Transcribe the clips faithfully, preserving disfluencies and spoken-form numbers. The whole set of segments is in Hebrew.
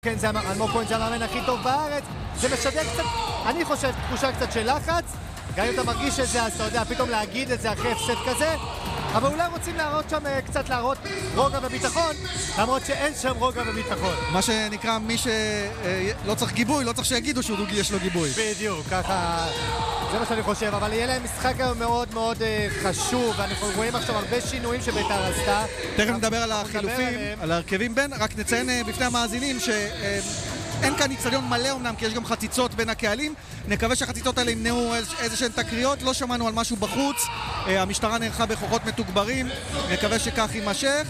כן, זה אלמוג כהן, זה המאמן הכי טוב בארץ. זה משדר קצת, אני חושב, תחושה קצת של לחץ. גם אם אתה מרגיש את זה, אז אתה יודע, פתאום להגיד את זה אחרי הפסד כזה. אבל אולי רוצים להראות שם, קצת להראות רוגע וביטחון, למרות שאין שם רוגע וביטחון. מה שנקרא, מי שלא צריך גיבוי, לא צריך שיגידו שהוא יש לו גיבוי. בדיוק, ככה, זה מה שאני חושב. אבל יהיה להם משחק היום מאוד מאוד חשוב, ואנחנו רואים עכשיו הרבה שינויים שבית"ר עשתה. תכף נדבר על החילופים, על הרכבים בין, רק נציין בפני המאזינים ש... אין כאן אצטדיון מלא אמנם, כי יש גם חציצות בין הקהלים. נקווה שהחציצות האלה ימנעו איזה שהן תקריות. לא שמענו על משהו בחוץ. המשטרה נערכה בכוחות מתוגברים. נקווה שכך יימשך.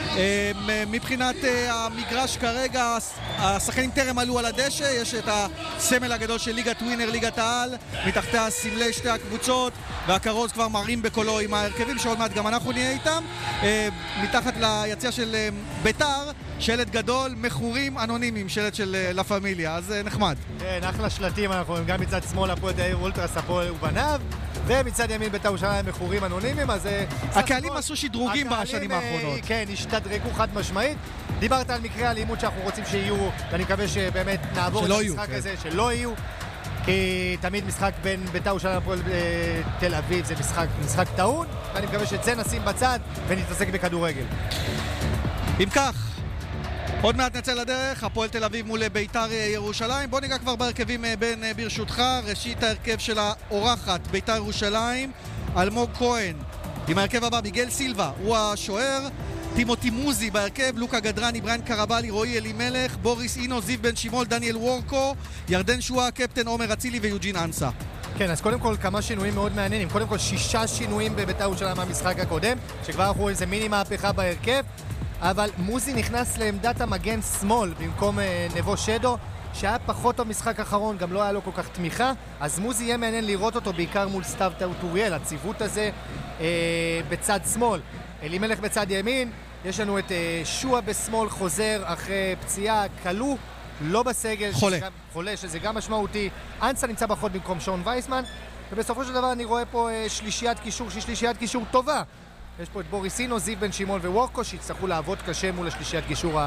מבחינת המגרש כרגע, השחקנים טרם עלו על הדשא. יש את הסמל הגדול של ליגת ווינר, ליגת העל. מתחתיה סמלי שתי הקבוצות. והכרוז כבר מראים בקולו עם ההרכבים, שעוד מעט גם אנחנו נהיה איתם. מתחת ליציע של בית"ר, שלט גדול, מחורים אנונימיים, שלט של לה פמיליה, אז נחמד. כן, אחלה שלטים, אנחנו רואים גם מצד שמאל הפועל תל אביב אולטרס הפועל ובניו, ומצד ימין בית"ר ירושלים מחורים אנונימיים, אז... הקהלים עשו שדרוגים בשנים האחרונות. כן, השתדרגו חד משמעית. דיברת על מקרי האלימות שאנחנו רוצים שיהיו, ואני מקווה שבאמת נעבור את המשחק הזה, שלא יהיו. כי תמיד משחק בין בית"ר ירושלים הפועל תל אביב זה משחק, משחק טעון, ואני מקווה שאת זה נשים בצד ונתעסק בכדורגל. אם כך, עוד מעט נצא לדרך, הפועל תל אביב מול בית"ר ירושלים. בוא ניגע כבר בהרכבים בין, ברשותך. ראשית ההרכב של האורחת בית"ר ירושלים, אלמוג כהן. עם ההרכב הבא, מיגל סילבה, הוא השוער. טימותי מוזי בהרכב, לוקה גדרני, בריין קרבלי, רועי אלימלך, בוריס אינו, זיו בן שימול, דניאל וורקו, ירדן שואה, קפטן עומר אצילי ויוג'ין אנסה. כן, אז קודם כל כמה שינויים מאוד מעניינים. קודם כל שישה שינויים בבית"ר ירושלים מהמשחק הקודם, שכבר אנחנו רואים איזה מיני מהפכה בהרכב. אבל מוזי נכנס לעמדת המגן שמאל במקום אה, נבו שדו, שהיה פחות טוב משחק האחרון, גם לא היה לו כל כך תמיכה, אז מוזי יהיה מעניין לראות אותו בעיקר מול סתיו טוריאל, הציוות הזה אה, בצד שמאל. אלימלך בצד ימין, יש לנו את אה, שואה בשמאל חוזר אחרי פציעה, קלו, לא בסגל, חולה. שגם, חולה שזה גם משמעותי. אנסה נמצא בחוד במקום שון וייסמן, ובסופו של דבר אני רואה פה אה, שלישיית קישור, שהיא שלישיית קישור טובה. יש פה את בוריס אינו, זיו בן שימול ווורקו שיצטרכו לעבוד קשה מול השלישיית גישור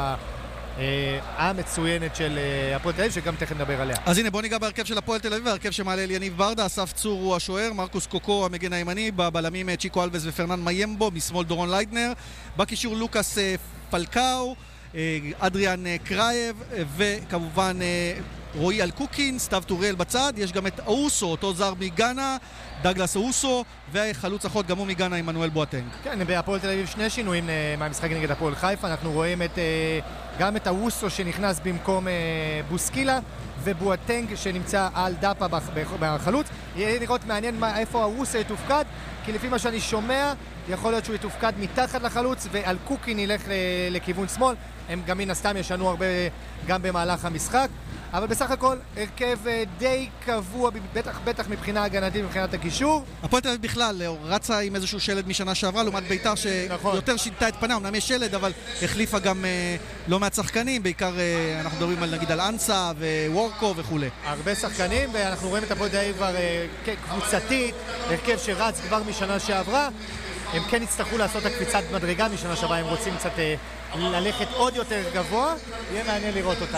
המצוינת של הפועל תל אביב, שגם תכף נדבר עליה. אז הנה בוא ניגע בהרכב של הפועל תל אביב, ההרכב שמעלה אל יניב ברדה, אסף צור הוא השוער, מרקוס קוקו המגן הימני, בבלמים צ'יקו אלבס ופרנן מיימבו, משמאל דורון ליידנר, בקישור לוקאס פלקאו, אדריאן קרייב, וכמובן רועי אלקוקין, סתיו טוריאל בצד, יש גם את אוסו, אותו זר מגאנה, דגלס אוסו, וחלוץ אחות גם הוא מגאנה, עמנואל בואטנג. כן, בהפועל תל אביב שני שינויים מהמשחק נגד הפועל חיפה, אנחנו רואים את, גם את אוסו שנכנס במקום בוסקילה, ובואטנג שנמצא על דאפה בחלוץ. יהיה לראות מעניין מה, איפה אוסו יתופקד, כי לפי מה שאני שומע, יכול להיות שהוא יתופקד מתחת לחלוץ, ואלקוקין ילך לכיוון שמאל. הם גם מן הסתם ישנו הרבה גם במהלך המשחק. אבל בסך הכל, הרכב די קבוע, בטח, בטח מבחינה הגנתית, מבחינת הקישור. הפועל תל אביב בכלל רצה עם איזשהו שלד משנה שעברה, לעומת בית"ר שיותר שינתה את פנה, אמנם יש שלד, אבל החליפה גם לא מעט שחקנים, בעיקר אנחנו מדברים על, נגיד על אנסה ווורקו וכו'. הרבה שחקנים, ואנחנו רואים את הפועל תל אביב כבר קבוצתית, הרכב שרץ כבר משנה שעברה. הם כן יצטרכו לעשות הקפיצת מדרגה משנה שעברה, הם רוצים קצת ללכת עוד יותר גבוה, יהיה מעניין לראות אותם.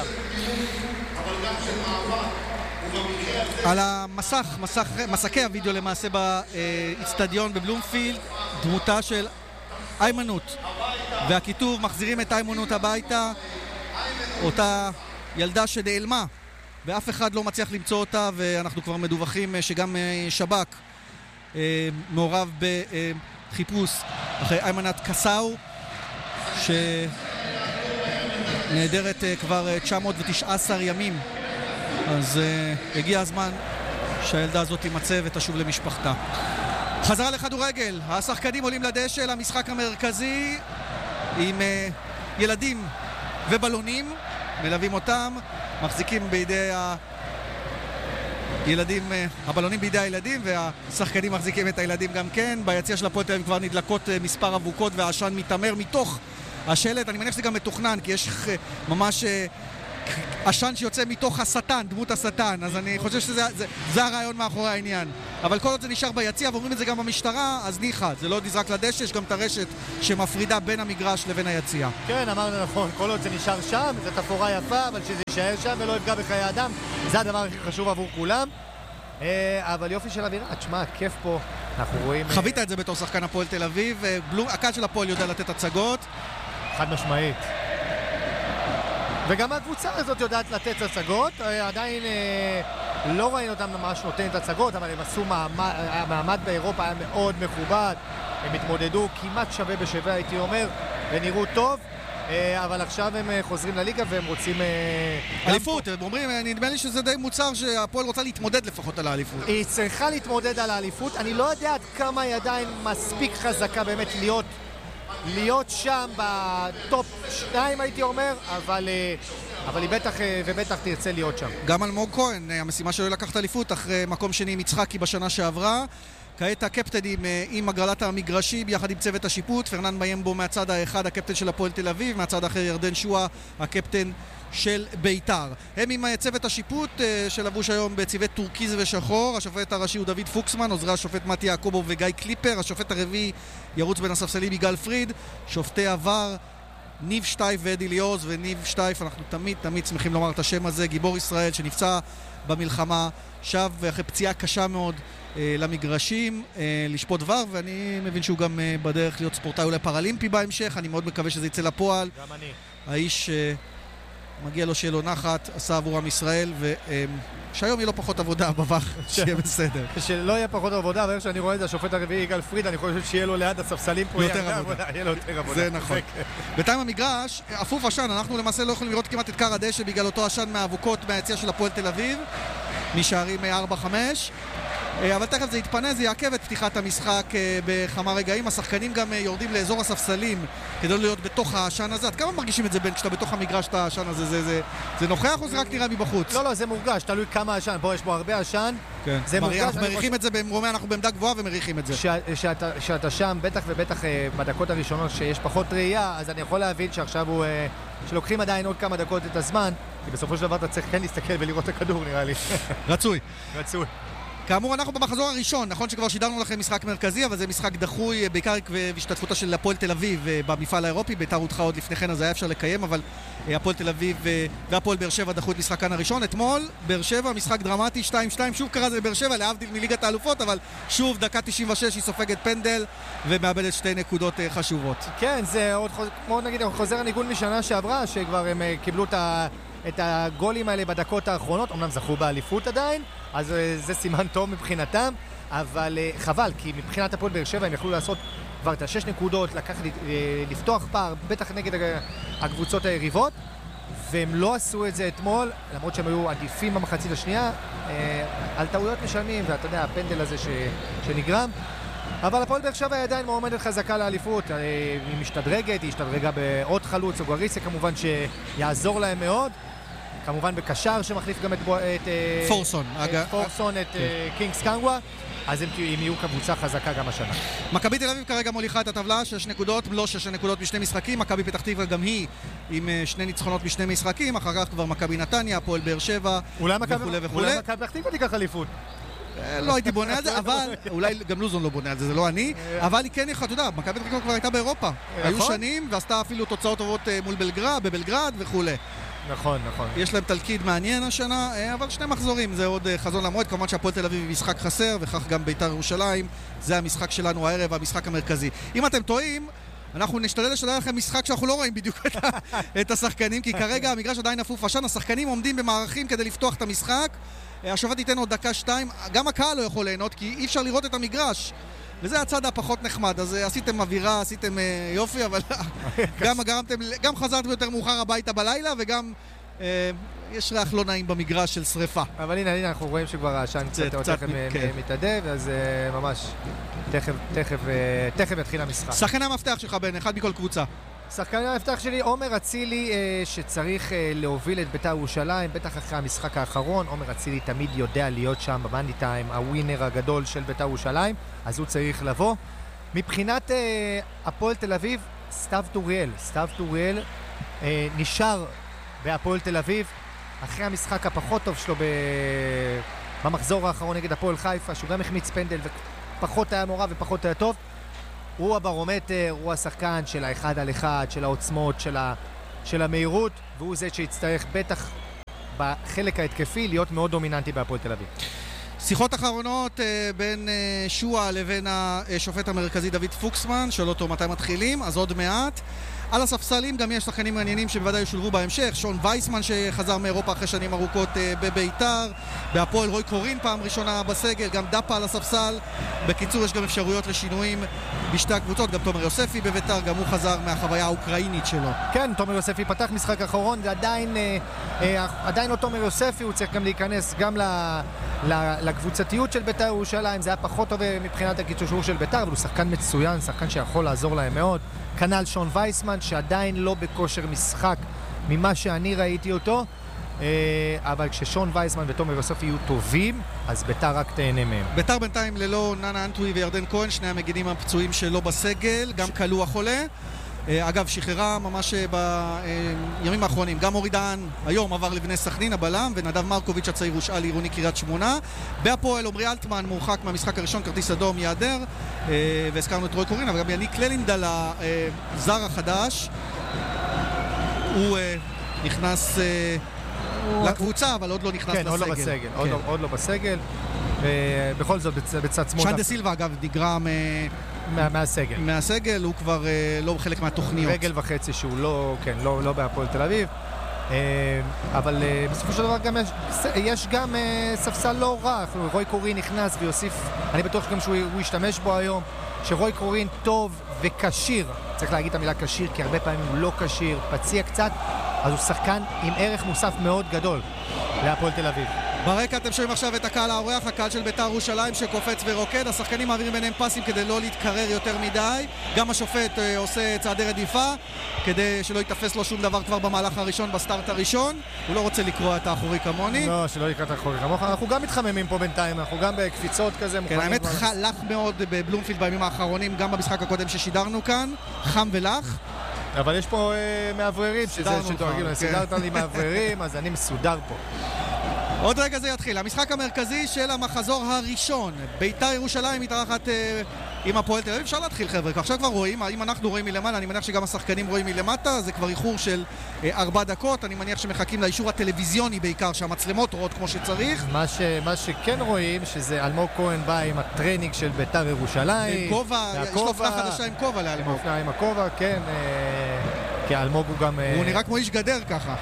על המסך, מסך, מסקי הוידאו למעשה באצטדיון בבלומפילד, דמותה של איימנות, והכיתוב מחזירים את איימנות הביתה, אותה ילדה שנעלמה ואף אחד לא מצליח למצוא אותה, ואנחנו כבר מדווחים שגם שב"כ מעורב בחיפוש אחרי איימנת קסאו שנהדרת כבר תשע מאות ותשע עשרה ימים. אז uh, הגיע הזמן שהילדה הזאת תימצא ותשוב למשפחתה. חזרה לכדורגל, השחקנים עולים לדשא למשחק המרכזי עם uh, ילדים ובלונים, מלווים אותם, מחזיקים בידי הילדים, uh, הבלונים בידי הילדים, והשחקנים מחזיקים את הילדים גם כן. ביציע של הפועל תל אביב כבר נדלקות uh, מספר אבוקות והעשן מתאמר מתוך השלט. אני מניח שזה גם מתוכנן, כי יש uh, ממש... Uh, עשן שיוצא מתוך השטן, דמות השטן, אז אני חושב שזה זה, זה הרעיון מאחורי העניין. אבל כל עוד זה נשאר ביציע, ואומרים את זה גם במשטרה, אז ניחא, זה לא נזרק לדשא, יש גם את הרשת שמפרידה בין המגרש לבין היציע. כן, אמרנו נכון, כל עוד זה נשאר שם, זו תפאורה יפה, אבל שזה יישאר שם ולא יפגע בחיי אדם, זה הדבר הכי חשוב עבור כולם. אבל יופי של אווירה, תשמע, כיף פה, אנחנו רואים... חווית את זה בתור שחקן הפועל תל אביב, הקהל של הפועל יודע לתת הצגות. חד משמעית. וגם הקבוצה הזאת יודעת לתת הצגות, עדיין לא ראינו אותם ממש נותנת הצגות, אבל הם עשו מעמד, המעמד באירופה היה מאוד מכובד, הם התמודדו כמעט שווה בשווה, הייתי אומר, ונראו טוב. אבל עכשיו הם חוזרים לליגה והם רוצים... אליפות, הם אומרים, נדמה לי שזה די מוצר שהפועל רוצה להתמודד לפחות על האליפות. היא צריכה להתמודד על האליפות, אני לא יודע עד כמה היא עדיין מספיק חזקה באמת להיות להיות שם בטופ שניים הייתי אומר, אבל, אבל היא בטח ובטח תרצה להיות שם. גם אלמוג כהן, המשימה שלו לקחת אליפות אחרי מקום שני עם יצחקי בשנה שעברה. כעת הקפטנים עם הגרלת המגרשים יחד עם צוות השיפוט, פרנן מיימבו מהצד האחד הקפטן של הפועל תל אביב, מהצד האחר ירדן שואה הקפטן של ביתר. הם עם צוות השיפוט שלבוש היום בצבעי טורקיז ושחור. השופט הראשי הוא דוד פוקסמן, עוזרי השופט מתי יעקובוב וגיא קליפר. השופט הרביעי ירוץ בין הספסלים יגאל פריד. שופטי עבר ניב שטייף ואדי ליאוז. וניב שטייף, אנחנו תמיד תמיד שמחים לומר את השם הזה, גיבור ישראל שנפצע במלחמה, שב אחרי פציעה קשה מאוד למגרשים, לשפוט דבר, ואני מבין שהוא גם בדרך להיות ספורטאי אולי פרלימפי בהמשך. אני מאוד מקווה שזה יצא לפועל. גם אני. האיש מגיע לו שיהיה לו נחת, עשה עבור עם ישראל, ושהיום יהיה לו פחות עבודה בבח, שיהיה בסדר. שלא יהיה פחות עבודה, ואיך שאני רואה את זה, השופט הרביעי יגאל פריד, אני חושב שיהיה לו ליד הספסלים פה יותר עבודה. יהיה לו יותר עבודה. זה נכון. בינתיים המגרש, אפוף עשן, אנחנו למעשה לא יכולים לראות כמעט את קר הדשא בגלל אותו עשן מהאבוקות מהיציע של הפועל תל אביב, משערים ארבע חמש. אבל תכף זה יתפנה, זה יעכב את פתיחת המשחק בכמה רגעים. השחקנים גם יורדים לאזור הספסלים כדי להיות בתוך העשן הזה. עד כמה מרגישים את זה בין כשאתה בתוך המגרש את העשן הזה? זה, זה, זה נוכח או זה רק נראה מבחוץ? לא, לא, זה מורגש, תלוי כמה עשן. בוא, יש בו הרבה עשן. כן. זה מורגש. אנחנו מריחים את זה במרומי, אנחנו בעמדה גבוהה ומריחים את זה. שאתה, שאתה שם, בטח ובטח בדקות הראשונות שיש פחות ראייה, אז אני יכול להבין שעכשיו הוא... שלוקחים עדיין עוד כמה דקות את הזמן, כי בסופו של דבר אתה צריך כן להסתכל ולראות את הכדור, נראה לי. רצוי. רצוי. כאמור, אנחנו במחזור הראשון, נכון שכבר שידרנו לכם משחק מרכזי, אבל זה משחק דחוי, בעיקר בהשתתפותה של הפועל תל אביב במפעל האירופי. ביתר הודחה עוד לפני כן, אז היה אפשר לקיים, אבל הפועל תל אביב והפועל באר שבע דחו את משחקן הראשון. אתמול, באר שבע, משחק דרמטי, שתיים שתיים, שוב קרה זה באר שבע, להבדיל מליגת האלופות, אבל שוב, דקה תשעים ושש, היא סופגת פנדל ומאבדת שתי נקודות חשובות. כן, זה עוד, כמו נגיד, חוזר הניגון משנה שעברה, שכבר הם קיבלו את ה... את הגולים האלה בדקות האחרונות, אמנם זכו באליפות עדיין, אז זה סימן טוב מבחינתם, אבל חבל, כי מבחינת הפועל באר שבע הם יכלו לעשות כבר את השש נקודות, לקחת, לפתוח פער, בטח נגד הקבוצות היריבות, והם לא עשו את זה אתמול, למרות שהם היו עדיפים במחצית השנייה, על טעויות משלמים, ואתה יודע, הפנדל הזה ש, שנגרם, אבל הפועל באר שבע עדיין מועמדת חזקה לאליפות, היא משתדרגת, היא השתדרגה בעוד חלוץ, או גריסה כמובן שיעזור להם מאוד, כמובן בקשר שמחליף גם את, את פורסון, את אג... פורסון, את קינגס קנגווה, אז הם, הם יהיו קבוצה חזקה גם השנה. מכבי תל אביב כרגע מוליכה את הטבלה, שש נקודות, לא שש נקודות משני משחקים, מכבי פתח תקווה גם היא עם שני ניצחונות משני משחקים, אחר כך כבר מכבי נתניה, הפועל באר שבע וכו' וכו'. אולי מכבי פתח תקווה תיקח אליפות. לא הייתי בונה על זה, אבל אולי גם לוזון לא בונה על זה, זה לא אני, אבל היא כן יכולה, אתה יודע, מכבי פתח תקווה כבר הייתה באירופה, היו שנים ועשתה אפילו תוצאות טובות מול בלגרד, בבלגרד וכו'. נכון, נכון. יש להם תלכיד מעניין השנה, אבל שני מחזורים, זה עוד חזון למועד, כמובן שהפועל תל אביב משחק חסר, וכך גם ביתר ירושלים, זה המשחק שלנו הערב, המשחק המרכזי. אם אתם טועים, אנחנו נשתדל לשדר לכם משחק שאנחנו לא רואים בדיוק את, את השחקנים, כי כרגע המגרש עדיין אפוף עשן, השחקנים עומדים במערכים כדי לפתוח את המשחק, השופט ייתן עוד דקה שתיים, גם הקהל לא יכול ליהנות, כי אי אפשר לראות את המגרש. וזה הצד הפחות נחמד, אז עשיתם אווירה, עשיתם יופי, אבל גם גרמתם, גם חזרתם יותר מאוחר הביתה בלילה, וגם יש ריח לא נעים במגרש של שריפה. אבל הנה, הנה, אנחנו רואים שכבר העשן קצת תכף מתעדב, אז ממש תכף יתחיל המשחק. שחקני המפתח שלך בן, אחד מכל קבוצה. שחקני המפתח שלי, עומר אצילי, שצריך להוביל את בית"ר ירושלים, בטח אחרי המשחק האחרון. עומר אצילי תמיד יודע להיות שם במאני טיים, הווינר הגדול של בית"ר ירושלים, אז הוא צריך לבוא. מבחינת הפועל תל אביב, סתיו טוריאל, סתיו טוריאל נשאר בהפועל תל אביב, אחרי המשחק הפחות טוב שלו במחזור האחרון נגד הפועל חיפה, שהוא גם החמיץ פנדל ופחות היה מעורב ופחות היה טוב, הוא הברומטר, הוא השחקן של האחד על אחד, של העוצמות, של, ה... של המהירות, והוא זה שיצטרך בטח בחלק ההתקפי להיות מאוד דומיננטי בהפועל תל אביב. שיחות אחרונות בין שואה לבין השופט המרכזי דוד פוקסמן, שאל אותו מתי מתחילים, אז עוד מעט. על הספסלים גם יש שחקנים מעניינים שבוודאי ישולבו בהמשך, שון וייסמן שחזר מאירופה אחרי שנים ארוכות בביתר, בהפועל רוי קורין פעם ראשונה בסגל, גם דאפה על הספסל. בקיצור, יש גם אפשרויות לשינויים בשתי הקבוצות, גם תומר יוספי בביתר, גם הוא חזר מהחוויה האוקראינית שלו. כן, תומר יוספי פתח משחק אחרון, ועדיין עדיין לא תומר יוספי, הוא צריך גם להיכנס גם לקבוצתיות של ביתר ירושלים. זה היה פחות טוב מבחינת הקיצור של ביתר, אבל הוא שחקן מצוין, שחקן שיכול לעזור להם מאוד. כנ"ל שון וייסמן, שעדיין לא בכושר משחק ממה שאני ראיתי אותו, אבל כששון וייסמן ותומר יוספי יהיו טובים, אז ביתר רק תהנה מהם. ביתר בינתיים ללא ננה אנטוי וירדן כהן, שני המגינים הפצועים שלו בסגל, גם קלו החולה. אגב, שחררה ממש בימים האחרונים, גם אורי דהן היום עבר לבני סכנין הבלם, ונדב מרקוביץ' הצעיר הושאל לעירוני קריית שמונה. בהפועל עמרי אלטמן מורחק מהמשחק הראשון, כרטיס אדום ייעדר, והזכרנו את רוי קורין, אבל גם יניק ללינדל, הזר החדש, הוא נכנס לקבוצה, אבל עוד לא נכנס לסגל. כן, עוד לא בסגל, עוד לא בסגל. בכל זאת בצד שמאל. שן דה סילבה אגב נגרע מ... מה, מהסגל. מהסגל, הוא כבר אה, לא חלק מהתוכניות. רגל וחצי שהוא לא, כן, לא, לא בהפועל תל אביב. אה, אבל אה, בסופו של דבר גם יש, יש גם אה, ספסל לא רע. רוי קורין נכנס ויוסיף, אני בטוח גם שהוא ישתמש בו היום, שרוי קורין טוב וקשיר. צריך להגיד את המילה קשיר, כי הרבה פעמים הוא לא קשיר, פציע קצת, אז הוא שחקן עם ערך מוסף מאוד גדול להפועל תל אביב. ברקע אתם שומעים עכשיו את הקהל האורח, הקהל של ביתר ירושלים שקופץ ורוקד. השחקנים מעבירים ביניהם פסים כדי לא להתקרר יותר מדי. גם השופט אה, עושה צעדי רדיפה כדי שלא יתפס לו שום דבר כבר במהלך הראשון, בסטארט הראשון. הוא לא רוצה לקרוא את האחורי כמוני. לא, שלא יקרא את האחורי כמוך. אנחנו גם מתחממים פה בינתיים, אנחנו גם בקפיצות כזה. כן, האמת חלך מאוד בבלומפילד בימים האחרונים, גם במשחק הקודם ששידרנו כאן, חם ולח. אבל יש פה אה, מאווררים, שזה שדואגים, כן. סידרת לי מאווררים, אז אני מסודר פה. עוד רגע זה יתחיל, המשחק המרכזי של המחזור הראשון. ביתר ירושלים מתארחת אה, עם הפועל תל אביב. אפשר להתחיל חבר'ה, עכשיו כבר רואים, אם אנחנו רואים מלמעלה, אני מניח שגם השחקנים רואים מלמטה, זה כבר איחור של אה, ארבע דקות, אני מניח שמחכים לאישור הטלוויזיוני בעיקר, שהמצלמות רואות כמו שצריך. מה, ש, מה שכן רואים, שזה אלמוג כהן בא עם הטרנינג של ביתר ירושלים. עם כובע, יש לו אופנה חדשה עם כובע לאלמוג. עם הכובע, כן, אה, כי אלמוג הוא גם... הוא נראה כמו איש גדר ככה.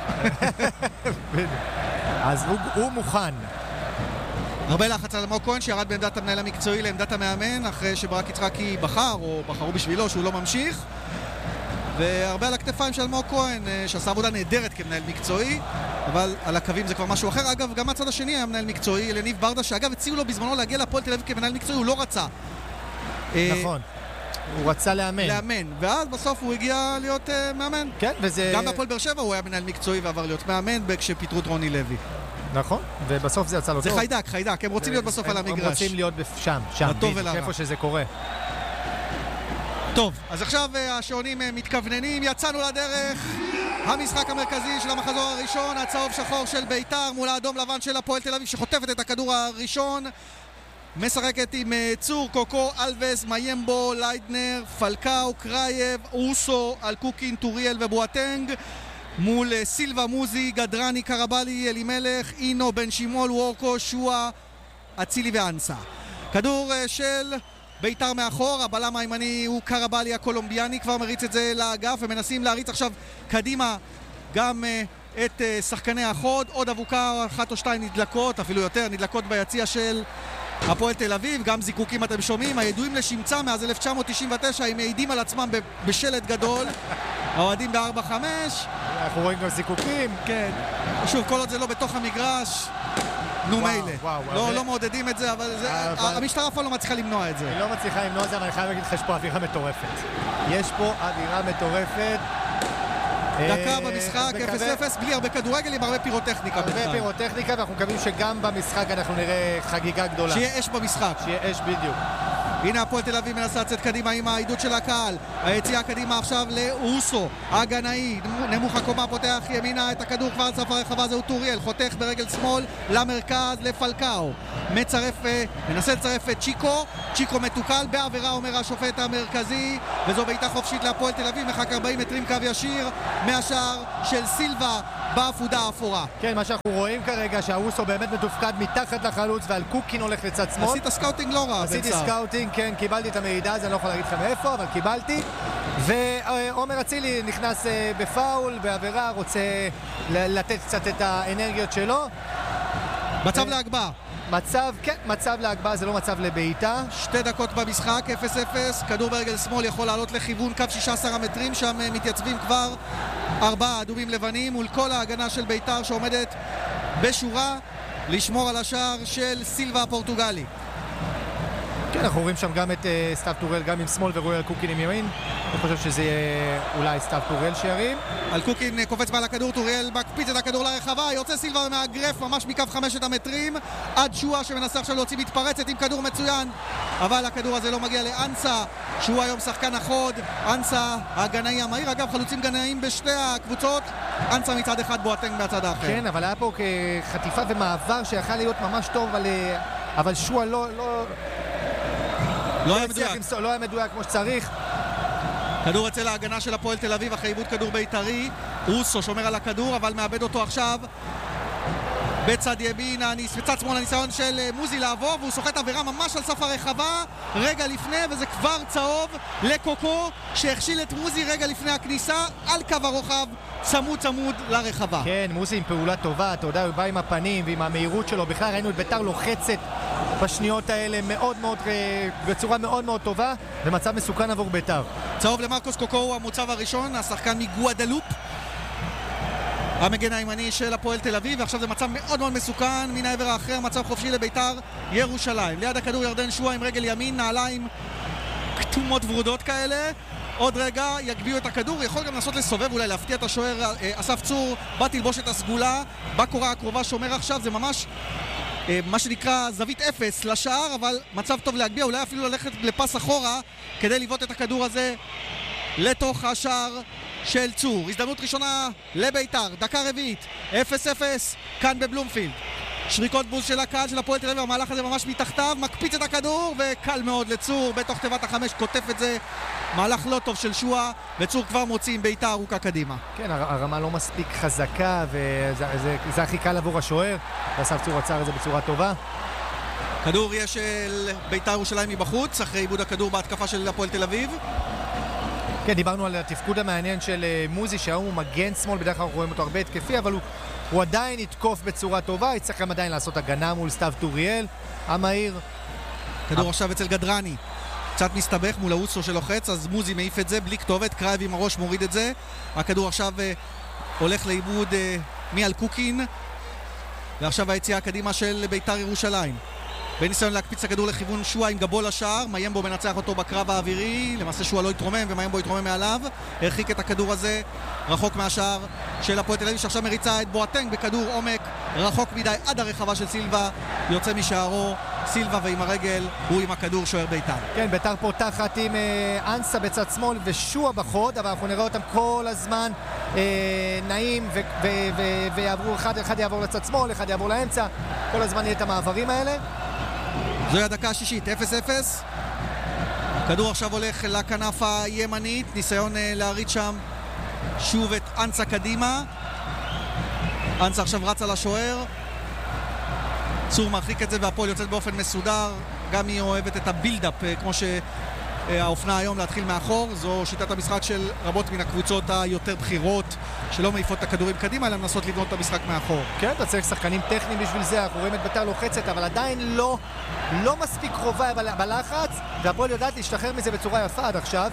אז הוא, הוא מוכן. הרבה לחץ על אלמוג כהן שירד בעמדת המנהל המקצועי לעמדת המאמן, אחרי שברק יצחקי בחר, או בחרו בשבילו שהוא לא ממשיך. והרבה על הכתפיים של אלמוג כהן, שעשה עבודה נהדרת כמנהל מקצועי, אבל על הקווים זה כבר משהו אחר. אגב, גם מהצד השני היה מנהל מקצועי, אלניב ברדה, שאגב הציעו לו בזמנו להגיע לפועל תל אביב כמנהל מקצועי, הוא לא רצה. נכון. הוא רצה לאמן. לאמן, ואז בסוף הוא הגיע להיות uh, מאמן. כן, וזה... גם בפועל באר שבע הוא היה מנהל מקצועי ועבר להיות מאמן כשפיטרו את רוני לוי. נכון, ובסוף זה יצא לו זה טוב. זה חיידק, חיידק, הם רוצים להיות בסוף על המגרש. הם רוצים להיות שם, שם, בדיוק, איפה שזה קורה. טוב, אז עכשיו השעונים מתכווננים, יצאנו לדרך. המשחק המרכזי של המחזור הראשון, הצהוב שחור של ביתר מול האדום לבן של הפועל תל אביב שחוטפת את הכדור הראשון. משחקת עם צור, קוקו, אלווס, מיימבו, ליידנר, פלקאו, קרייב, אוסו, אלקוקין, טוריאל ובואטנג מול סילבה, מוזי, גדרני, קרבלי, אלימלך, אינו, בן שימול, וורקו, שואה, אצילי ואנסה. כדור של ביתר מאחור, הבלם הימני הוא קרבלי הקולומביאני, כבר מריץ את זה לאגף ומנסים להריץ עכשיו קדימה גם את שחקני החוד. עוד אבוקה, אחת או שתיים נדלקות, אפילו יותר נדלקות ביציע של הפועל תל אביב, גם זיקוקים אתם שומעים, הידועים לשמצה מאז אלף תשע מאות תשעים ותשע, הם מעידים על עצמם בשלט גדול, האוהדים ב-ארבע חמש. אנחנו רואים גם זיקוקים. כן. שוב, כל עוד זה לא בתוך המגרש, נו מילא. לא, לא מעודדים את זה, אבל המשטרה אף פעם לא מצליחה למנוע את זה. היא לא מצליחה למנוע את זה, אבל אני חייב להגיד לך, יש פה אווירה מטורפת. יש פה אווירה מטורפת. דקה במשחק, אפס אפס, בלי הרבה כדורגל, עם הרבה פירוטכניקה. הרבה פירוטכניקה, ואנחנו מקווים שגם במשחק אנחנו נראה חגיגה גדולה. שיהיה אש במשחק. שיהיה אש בדיוק. הנה הפועל תל אביב מנסה לצאת קדימה עם העידוד של הקהל. היציאה קדימה עכשיו לאוסו, הגנאי, נמוך הקומה, פותח ימינה את הכדור כבר על סף הרחבה, זהו טוריאל, חותך ברגל שמאל למרכז לפלקאו. מצרף, מנסה לצרף את צ'יקו, צ'יקו מתוקל בעבירה, אומר השופט המרכזי, וזו בעיטה חופשית להפועל תל אביב, מחק ארבעים מטרים קו ישיר מהשער של סילבה בעפודה האפורה. כן, מה שאנחנו רואים כרגע שהאוסו באמת מתופקד מתחת לחלוץ ועל קוקין הולך לצד שמאל. עשית סקאוטינג לא רע. עשיתי סקאוטינג, כן, קיבלתי את המידע, אז אני לא יכול להגיד לכם איפה, אבל קיבלתי. ועומר אצילי נכנס בפאול, בעבירה, רוצה לתת קצת את האנרגיות שלו. מצב להגבה. מצב, כן, מצב להגבה, זה לא מצב לבעיטה. שתי דקות במשחק, אפס אפס, כדור ברגל שמאל יכול לעלות לכיוון קו שישה עשר המטרים, שם מתייצבים כבר ארבעה אדומים לבנים מול כל ההגנה של ביתר שעומדת בשורה לשמור על השער של סילבה הפורטוגלי. כן, אנחנו רואים שם גם את uh, סתיו טורל, גם עם שמאל ורואה על קוקין עם ימין. אני חושב שזה יהיה אולי סתיו טורל שירים. על קוקין קופץ מעל הכדור, טוריאל מקפיץ את הכדור לרחבה, יוצא סילבה מהגרף ממש מקו חמשת המטרים, עד שואה שמנסה עכשיו להוציא מתפרצת עם כדור מצוין, אבל הכדור הזה לא מגיע לאנסה, שהוא היום שחקן החוד, אנסה הגנאי המהיר, אגב חלוצים גנאים בשתי הקבוצות, אנסה מצד אחד, בואטנג מהצד האחר. כן, אבל היה פה חטיפה ומעבר שיכל להיות ממש טוב, אבל, אבל שואה לא... לא... לא היה מדויק. לא היה מדויק כמו שצריך. כדור אצל ההגנה של הפועל תל אביב אחרי עיבוד כדור בית"רי. אוסו שומר על הכדור אבל מאבד אותו עכשיו בצד ימין, בצד שמאל הניסיון של מוזי לעבור, והוא סוחט עבירה ממש על סף הרחבה רגע לפני, וזה כבר צהוב לקוקו שהכשיל את מוזי רגע לפני הכניסה על קו הרוחב צמוד צמוד לרחבה. כן, מוזי עם פעולה טובה, אתה יודע, הוא בא עם הפנים ועם המהירות שלו, בכלל ראינו את בית"ר לוחצת בשניות האלה מאוד מאוד, בצורה מאוד מאוד טובה, ומצב מסוכן עבור בית"ר. צהוב למרקוס קוקו, הוא המוצב הראשון, השחקן מגואדלופ, המגן הימני של הפועל תל אביב, ועכשיו זה מצב מאוד מאוד מסוכן מן העבר האחר, מצב חופשי לבית"ר ירושלים. ליד הכדור ירדן שואה עם רגל ימין, נעליים כתומות ורודות כאלה, עוד רגע יגביאו את הכדור, יכול גם לנסות לסובב, אולי להפתיע את השוער אסף צור, בא תלבוש את הסגולה, בקורה הקרובה שומר עכשיו, זה ממש מה שנקרא זווית אפס לשער, אבל מצב טוב להגביע, אולי אפילו ללכת לפס אחורה כדי לבעוט את הכדור הזה לתוך השער של צור. הזדמנות ראשונה לבית"ר, דקה רביעית, אפס אפס כאן בבלומפילד. שריקות בוז של הקהל של הפועל תל אביב, המהלך הזה ממש מתחתיו, מקפיץ את הכדור וקל מאוד לצור בתוך תיבת החמש, כותף את זה, מהלך לא טוב של שואה, וצור כבר מוציא עם בית"ר ארוכה קדימה. כן, הרמה לא מספיק חזקה וזה זה, זה הכי קל עבור השוער, ואסף צור עצר את זה בצורה טובה. כדור יש של בית"ר ירושלים מבחוץ אחרי עיבוד הכדור בהתקפה של הפועל תל אביב. כן, דיברנו על התפקוד המעניין של מוזי, שהיום הוא מגן שמאל, בדרך כלל אנחנו רואים אותו הרבה התקפי, אבל הוא, הוא עדיין יתקוף בצורה טובה, יצטרך גם עדיין לעשות הגנה מול סתיו טוריאל, המהיר. כדור עכשיו אצל גדרני, קצת מסתבך מול האוסו שלוחץ, אז מוזי מעיף את זה בלי כתובת, קרייב עם הראש מוריד את זה. הכדור עכשיו uh, הולך לאיבוד uh, מעל קוקין, ועכשיו היציאה הקדימה של בית"ר ירושלים. בניסיון להקפיץ הכדור לכיוון שואה עם גבו לשער, מיימבו מנצח אותו בקרב האווירי, למעשה שואה לא יתרומם ומיימבו יתרומם מעליו, הרחיק את הכדור הזה רחוק מהשער של הפועל תל אביב, שעכשיו מריצה את בואטנג בכדור עומק רחוק מדי עד הרחבה של סילבה, יוצא משערו סילבה, ועם הרגל הוא עם הכדור שוער בית"ר. כן, בית"ר פותחת עם אה, אנסה בצד שמאל ושואה בחוד, אבל אנחנו נראה אותם כל הזמן אה, נעים ו- ו- ו- ויעברו, אחד, אחד יעבור לצד שמאל, אחד יעבור לאמצע, כל הזמן יהיה את המעברים האלה. זוהי הדקה השישית, אפס אפס. כדור עכשיו הולך לכנף הימנית, ניסיון להריץ שם שוב את אנסה קדימה. אנסה עכשיו רץ על השוער, צור מרחיק את זה והפועל יוצאת באופן מסודר, גם היא אוהבת את הבילדאפ כמו שהאופנה היום להתחיל מאחור, זו שיטת המשחק של רבות מן הקבוצות היותר בחירות שלא מעיפות את הכדורים קדימה אלא מנסות לבנות את המשחק מאחור. כן, אתה צריך שחקנים טכניים בשביל זה, אנחנו רואים את בית"ר לוחצת אבל עדיין לא, לא מספיק קרובה בלחץ, והפועל יודעת להשתחרר מזה בצורה יפה עד עכשיו.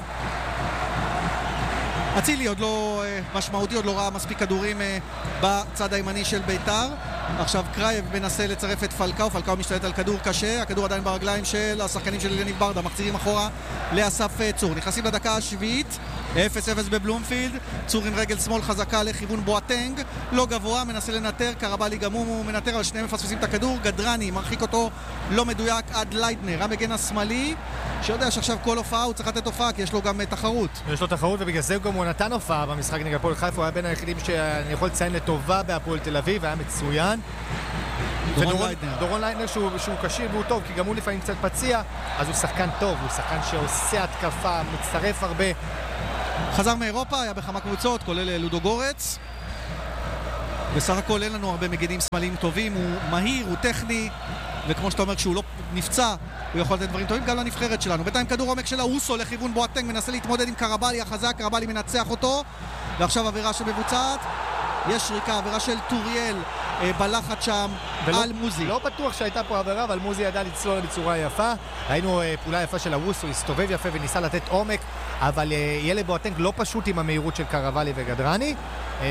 אצילי עוד לא משמעותי, עוד לא ראה מספיק כדורים בצד הימני של בית"ר. עכשיו קרייב מנסה לצרף את פלקאו, פלקאו משתלט על כדור קשה, הכדור עדיין ברגליים של השחקנים של יניב ברדה, מחזירים אחורה לאסף צור. נכנסים לדקה השביעית, אפס אפס בבלומפילד, צור עם רגל שמאל חזקה לכיוון בואטנג, לא גבוה, מנסה לנטר, קרבלי גם הוא מנטר, אבל שניהם מפספסים את הכדור, גדרני מרחיק אותו, לא מדויק עד ליידנר, המגן השמאלי, שיודע שעכשיו כל הופעה הוא צריך לתת הופעה, כי יש לו גם תחרות. יש לו תחרות, ובגלל זה גם הוא נתן הופעה במשחק נגד הפועל חיפה, הוא היה בין היחידים שאני יכול לציין לטובה בהפועל תל אביב, היה מצוין. דורון ליידנר. דורון ליידנר שהוא, שהוא קשיר והוא טוב, כי גם הוא לפעמים קצת פציע, אז הוא שחקן טוב, הוא שחקן שעושה התקפה, מצטרף הרבה. חזר מאירופה, היה בכמה קבוצות, כולל לודו גורץ. בסך הכל אין לנו הרבה מגנים שמאליים טובים, הוא מהיר, הוא טכני, וכמו שאתה אומר, כשהוא לא נפצע, הוא יכול לתת דברים טובים גם לנבחרת שלנו. בינתיים כדור עומק של האוסו לכיוון בואטנג, מנסה להתמודד עם קרבלי החזק, קרבלי מנצח אותו, ועכשיו עבירה שמבוצעת. יש שריקה, עבירה של טוריאל אה, בלחץ שם ולא, על מוזי. לא בטוח שהייתה פה עבירה, אבל מוזי ידע לצלול בצורה יפה. ראינו אה, פעולה יפה של הווסו, הסתובב יפה וניסה לתת עומק, אבל אה, ילד בואטנג לא פשוט עם המהירות של קרבלי וגדרני. אה,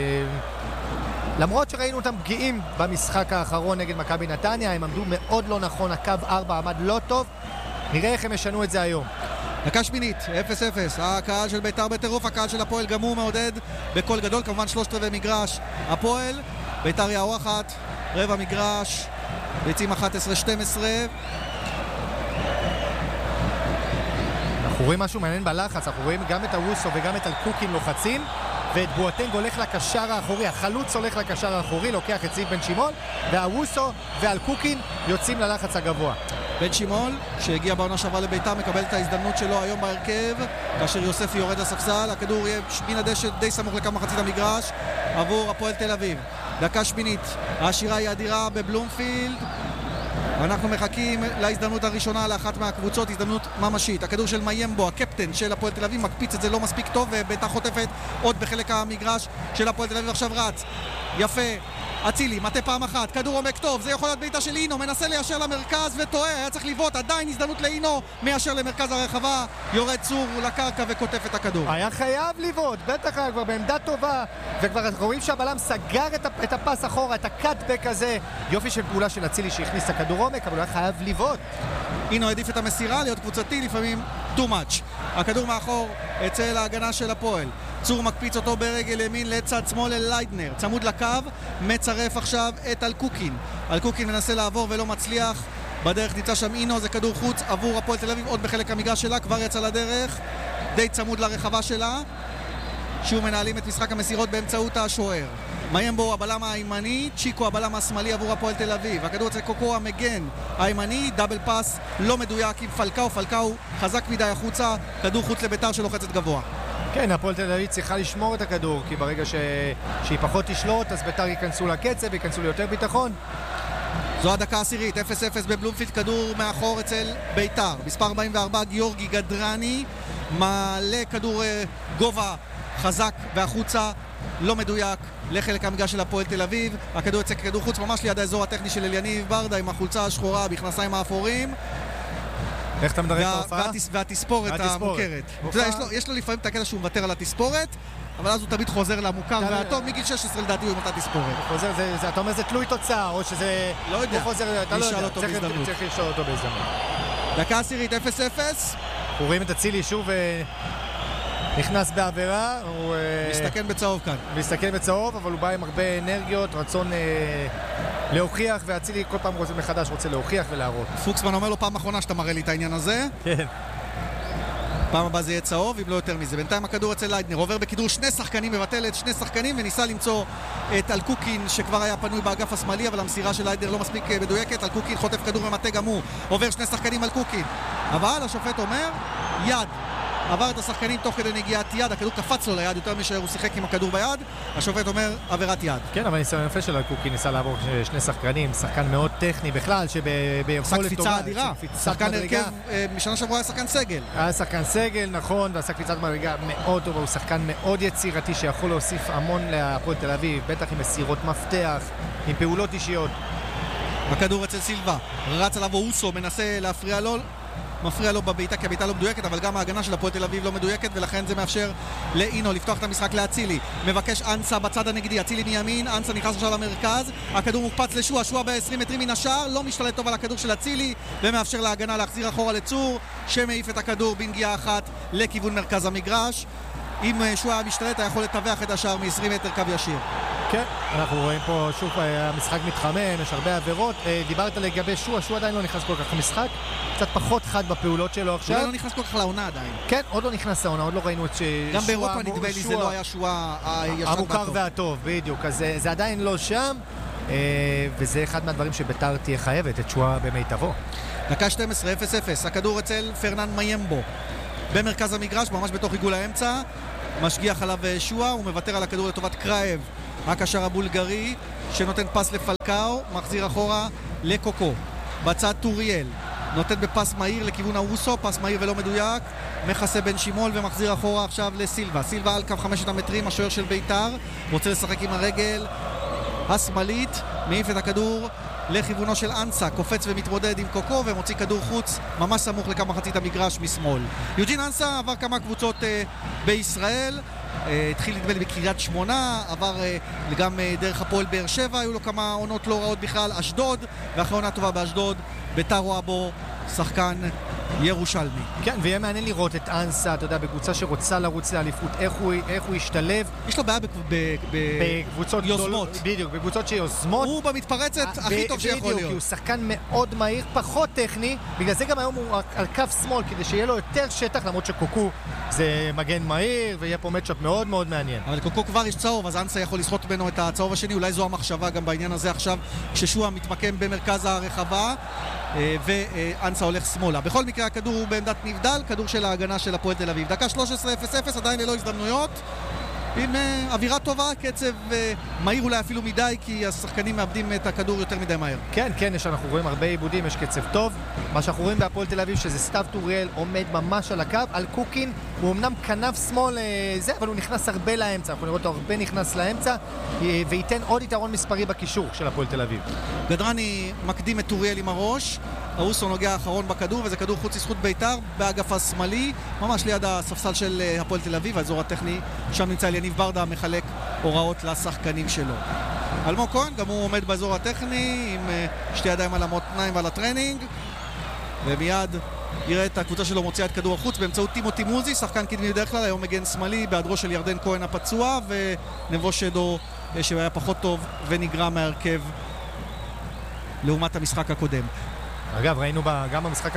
למרות שראינו אותם פגיעים במשחק האחרון נגד מכבי נתניה, הם עמדו מאוד לא נכון, הקו ארבע עמד לא טוב. נראה איך הם ישנו את זה היום. דקה שמינית, אפס אפס, הקהל של ביתר בטירוף, הקהל של הפועל גם הוא מעודד בכל גדול, כמובן שלושת רבעי מגרש הפועל, ביתר יאורחת, רבע מגרש, ביצים אחת עשרה שתים עשרה. אנחנו רואים משהו מעניין בלחץ, אנחנו רואים גם את הווסו וגם את אלקוקים לוחצים, ואת בואטנג הולך לקשר האחורי, החלוץ הולך לקשר האחורי, לוקח את זיו בן שמעון, והווסו ואלקוקין יוצאים ללחץ הגבוה. בן שמעון, שהגיע בעונה שעברה לביתר, מקבל את ההזדמנות שלו היום בהרכב, כאשר יוספי יורד לספסל, הכדור יהיה מן הדשא די סמוך לכמה מחצית המגרש, עבור הפועל תל אביב. דקה שמינית, העשירה היא אדירה בבלומפילד, אנחנו מחכים להזדמנות הראשונה לאחת מהקבוצות, הזדמנות ממשית. הכדור של מיימבו, הקפטן של הפועל תל אביב, מקפיץ את זה לא מספיק טוב, וביתר חוטפת עוד בחלק המגרש של הפועל תל אביב, עכשיו רץ. יפה. אצילי, מטה פעם אחת, כדור עומק טוב, זה יכול להיות בעיטה של אינו, מנסה ליישר למרכז וטועה, היה צריך לבעוט, עדיין הזדמנות לאינו, מיישר למרכז הרחבה, יורד צור לקרקע וכותף את הכדור. היה חייב לבעוט, בטח היה כבר בעמדה טובה, וכבר רואים שהבלם סגר את הפס אחורה, את הקאטבק הזה, יופי של פעולה של אצילי שהכניס את הכדור עומק, אבל הוא היה חייב לבעוט. אינו העדיף את המסירה, להיות קבוצתי, לפעמים too much. הכדור מאחור אצל ההגנה של הפועל. צור מקפיץ אותו ברגל ימין לצד שמאל לליידנר, צמוד לקו, מצרף עכשיו את אלקוקין. אלקוקין מנסה לעבור ולא מצליח, בדרך נמצא שם אינו, זה כדור חוץ עבור הפועל תל אביב, עוד בחלק המגרש שלה, כבר יצא לדרך, די צמוד לרחבה שלה, שוב מנהלים את משחק המסירות באמצעות השוער. מיימבו הבלם הימני, צ'יקו הבלם השמאלי עבור הפועל תל אביב. הכדור אצל קוקו המגן הימני, דאבל פאס לא מדויק עם פלקאו, פלקאו חזק מדי החוצה, כדור חוץ לביתר שלוחצת גבוה. כן, הפועל תל אביב צריכה לשמור את הכדור, כי ברגע ש... שהיא פחות תשלוט, אז ביתר ייכנסו לקצב, ייכנסו ליותר ביטחון. זו הדקה העשירית, אפס אפס בבלומפילד, כדור מאחור אצל ביתר. מספר ארבעים וארבע, גיאורגי גדרני, מעלה כדור גובה חזק והחוצה, לא מדויק, לחלק המגרש של הפועל תל אביב. הכדור יצא כדור חוץ, ממש ליד האזור הטכני של אליניב ברדה, עם החולצה השחורה, בכנסיים האפורים. איך אתה מדרג את ההופעה? והתספורת המוכרת. יש לו לפעמים את הקטע שהוא מוותר על התספורת, אבל אז הוא תמיד חוזר למוכר והטוב, מגיל שש עשרה לדעתי הוא עם אותה תספורת. אתה אומר זה תלוי תוצאה, או שזה... לא יודע, נשאל אותו בהזדמנות. צריך לשאול אותו בהזדמנות. דקה עשירית, אפס אפס. אנחנו רואים את אצילי שוב נכנס בעבירה. הוא מסתכן בצהוב כאן. מסתכן בצהוב, אבל הוא בא עם הרבה אנרגיות, רצון להוכיח, ואצילי כל פעם מחדש רוצה להוכיח ולהראות. פוקסמן אומר לו פעם אחרונה שאתה מראה לי את העניין הזה. כן. פעם הבאה זה יהיה צהוב, אם לא יותר מזה. בינתיים הכדור אצל ליידנר, עובר בכדור שני שחקנים, מבטל את שני שחקנים וניסה למצוא את אלקוקין שכבר היה פנוי באגף השמאלי, אבל המסירה של ליידנר לא מספיק מדויקת. אלקוקין חוטף כדור ומטה גם הוא, עובר שני שחקנים אלקוקין, אבל השופט אומר יד, עבר את השחקנים תוך כדי נגיעת יד, הכדור קפץ לו ליד יותר משאר הוא שיחק עם הכדור ביד, השופט אומר עבירת יד. כן, אבל ניסיון יפה של אלקוקין, ניסה לעבור שני שחקנים, שחקן מאוד טכני בכלל, שביכולת טובה. קפיצה אדירה, שחקן הרכב, משנה שעברה היה שחקן סגל. היה שחקן סגל, נכון, ועשה קפיצת מדרגה מאוד טובה, הוא שחקן מאוד יצירתי שיכול להוסיף המון להפועל תל אביב, בטח עם מסירות מפתח, עם פעולות אישיות. הכדור אצל סילבה, רץ עליו אוסו, מנסה להפריע לו, מפריע לו בביתה, כי הביתה לא מדויקת, אבל גם ההגנה של הפועל תל אביב לא מדויקת, ולכן זה מאפשר לאינו לפתוח את המשחק לאצילי. מבקש אנסה בצד הנגדי, אצילי מימין, אנסה נכנס עכשיו למרכז, הכדור מוקפץ לשועה, שועה ב-עשרים מטרים מן השער, לא משתלט טוב על הכדור של אצילי, ומאפשר להגנה להחזיר אחורה לצור, שמעיף את הכדור בנגיעה אחת לכיוון מרכז המגרש. אם שועה משתלט, היה יכול לטווח את השער מ-עשרים מטר קו ישיר. כן, אנחנו רואים פה שוב המשחק מתחמם, יש הרבה עבירות. דיברת לגבי שועה, שועה עדיין לא נכנס כל כך למשחק, קצת פחות חד בפעולות שלו עכשיו. אולי לא נכנס כל כך לעונה עדיין. כן, עוד לא נכנס לעונה, עוד לא ראינו את שועה. גם באירופה נדמה לי זה לא היה שועה הישן והטוב. המוכר והטוב, בדיוק. אז זה עדיין לא שם, וזה אחד מהדברים שבית"ר תהיה חייבת, את שועה במיטבו. דקה שתים עשרה, אפס אפס, הכדור אצל פרנן מיימבו. במרכז המגרש, ממש בתוך עיגול האמצע. משגיח עליו שועה, הוא מוותר על הכדור לטובת קרייב, הקשר הבולגרי, שנותן פס לפלקאו, מחזיר אחורה לקוקו. בצד טוריאל, נותן בפס מהיר לכיוון האוסו, פס מהיר ולא מדויק, מכסה בן שימול ומחזיר אחורה עכשיו לסילבה. סילבה על קו חמשת המטרים, השוער של בית"ר, רוצה לשחק עם הרגל השמאלית, מעיף את הכדור לכיוונו של אנסה, קופץ ומתמודד עם קוקו ומוציא כדור חוץ ממש סמוך לכמה מחצית המגרש משמאל. יוג'ין אנסה עבר כמה קבוצות uh, בישראל, uh, התחיל נדמה לי בקריית שמונה, עבר uh, גם uh, דרך הפועל באר שבע, היו לו כמה עונות לא רעות בכלל, אשדוד, ואחרי עונה טובה באשדוד, בית"ר רואה בו שחקן ירושלמי. כן, ויהיה מעניין לראות את אנסה, אתה יודע, בקבוצה שרוצה לרוץ לאליפות, איך הוא, איך הוא ישתלב. יש לו בעיה בקבוצות יוזמות. בדיוק, בקבוצות שיוזמות. הוא במתפרצת הכי טוב שיכול להיות. כי הוא שחקן מאוד מהיר, פחות טכני, בגלל זה גם היום הוא על קו שמאל, כדי שיהיה לו יותר שטח, למרות שקוקו זה מגן מהיר, ויהיה פה מצ'אפ מאוד מאוד מעניין. אבל קוקו כבר יש צהוב, אז אנסה יכול לסחוט ממנו את הצהוב השני, אולי זו המחשבה גם בעניין הזה עכשיו, כששועה מתמקם במרכז הרחבה, ואנסה הולך שמאלה. בכל מקרה הכדור הוא בעמדת נבדל, כדור של ההגנה של הפועל תל אביב. דקה שלוש עשרה אפס אפס, עדיין ללא הזדמנויות, עם uh, אווירה טובה, קצב uh, מהיר אולי אפילו מדי, כי השחקנים מאבדים את הכדור יותר מדי מהר. כן, כן, יש, אנחנו רואים הרבה עיבודים, יש קצב טוב. מה שאנחנו רואים בהפועל תל אביב, שזה סתיו טוריאל עומד ממש על הקו, על קוקין, הוא אמנם כנף שמאל uh, זה, אבל הוא נכנס הרבה לאמצע, אנחנו נראה אותו הרבה נכנס לאמצע, uh, וייתן עוד יתרון מספרי בקישור של הפועל תל אביב. גדרני מקדים את טוריאל עם הראש, האוסו נוגע האחרון בכדור, וזה כדור חוץ לזכות בית"ר, באגף השמאלי, ממש ליד הספסל של הפועל תל אביב, האזור הטכני, שם נמצא יניב ברדה, מחלק הוראות לשחקנים שלו. אלמוג כהן, גם הוא עומד באזור הטכני, עם שתי ידיים על המותניים ועל הטרנינג, ומיד יראה את הקבוצה שלו מוציאה את כדור החוץ באמצעות טימותי מוזי, שחקן קדמי בדרך כלל, היום מגן שמאלי, בהיעדרו של ירדן כהן הפצוע, ונבו שדו שהיה פחות טוב ונגרע מהרכב לעומת המשחק הקודם. אגב, ראינו גם במשחק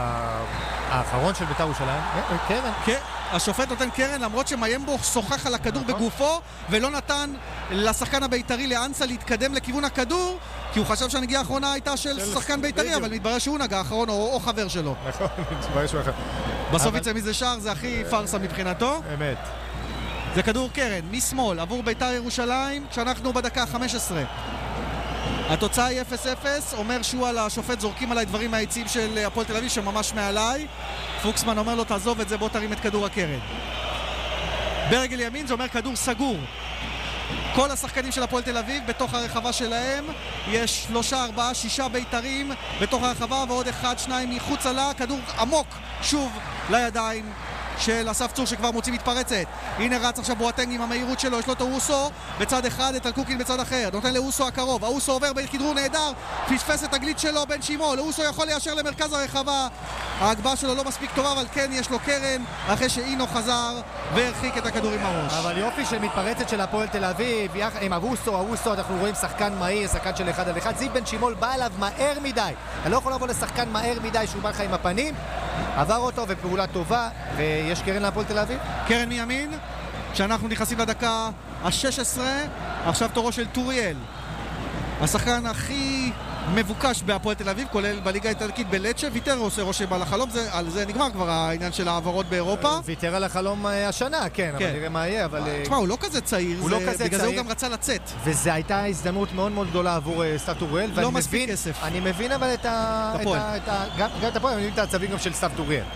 האחרון של בית"ר ירושלים, קרן. כן, השופט נותן קרן, למרות שמיימבו שוחח על הכדור בגופו, ולא נתן לשחקן הבית"רי לאנסה להתקדם לכיוון הכדור, כי הוא חשב שהנגיעה האחרונה הייתה של שחקן בית"רי, אבל מתברר שהוא נגע האחרון או חבר שלו. נכון, מתברר שהוא אחר. בסוף יצא מזה שער, זה הכי פרסה מבחינתו. אמת. זה כדור קרן, משמאל, עבור בית"ר ירושלים, כשאנחנו בדקה ה-חמש עשרה. התוצאה היא אפס אפס, אומר שועה לשופט, זורקים עליי דברים מהיציעים של הפועל תל אביב שממש מעליי. פוקסמן אומר לו, תעזוב את זה, בוא תרים את כדור הקרן. ברגל ימין זה אומר כדור סגור. כל השחקנים של הפועל תל אביב בתוך הרחבה שלהם, יש שלושה, ארבעה, שישה בית"רים בתוך הרחבה, ועוד אחד, שניים מחוץ לה, כדור עמוק שוב לידיים של אסף צור שכבר מוציא מתפרצת. הנה רץ עכשיו בואטנג עם המהירות שלו, יש לו את האוסו בצד אחד, את אלקוקין בצד אחר, נותן לאוסו הקרוב, האוסו עובר בכדרור נהדר, פספס את הגליץ' שלו בן שימול, האוסו יכול ליישר למרכז הרחבה, ההגבהה שלו לא מספיק טובה, אבל כן יש לו קרן אחרי שאינו חזר והרחיק את הכדור עם הראש. אבל יופי של מתפרצת של הפועל תל אביב עם האוסו, האוסו אנחנו רואים שחקן מהיר, שחקן של אחד על אחד, זיו בן שימול בא אליו מהר מדי, אתה לא יכול לבוא לשחקן מהר מדי שהוא בא לך עם הפנים, עבר אותו ופעולה טובה, ויש קרן להפועל תל אביב. קרן מימין, כשאנחנו נכנסים לדקה ה-שש עשרה, עכשיו תורו של טוריאל, השחקן הכי מבוקש בהפועל תל אביב, כולל בליגה האיטלקית בלצ'ה, ויתר עושה רושם על החלום, זה, על זה נגמר כבר העניין של העברות באירופה. ויתר על החלום השנה, כן, כן. אבל נראה מה יהיה, אבל... תשמע, הוא לא כזה צעיר, הוא זה... לא כזה בגלל צעיר. זה הוא גם רצה לצאת. וזו הייתה הזדמנות מאוד מאוד גדולה עבור סתיו טוריאל. לא מספיק כסף. אני מבין אבל את ה... את הפועל. את ה... גם, גם את הפועל, אני מבין את העצבים גם של סתיו טוריאל.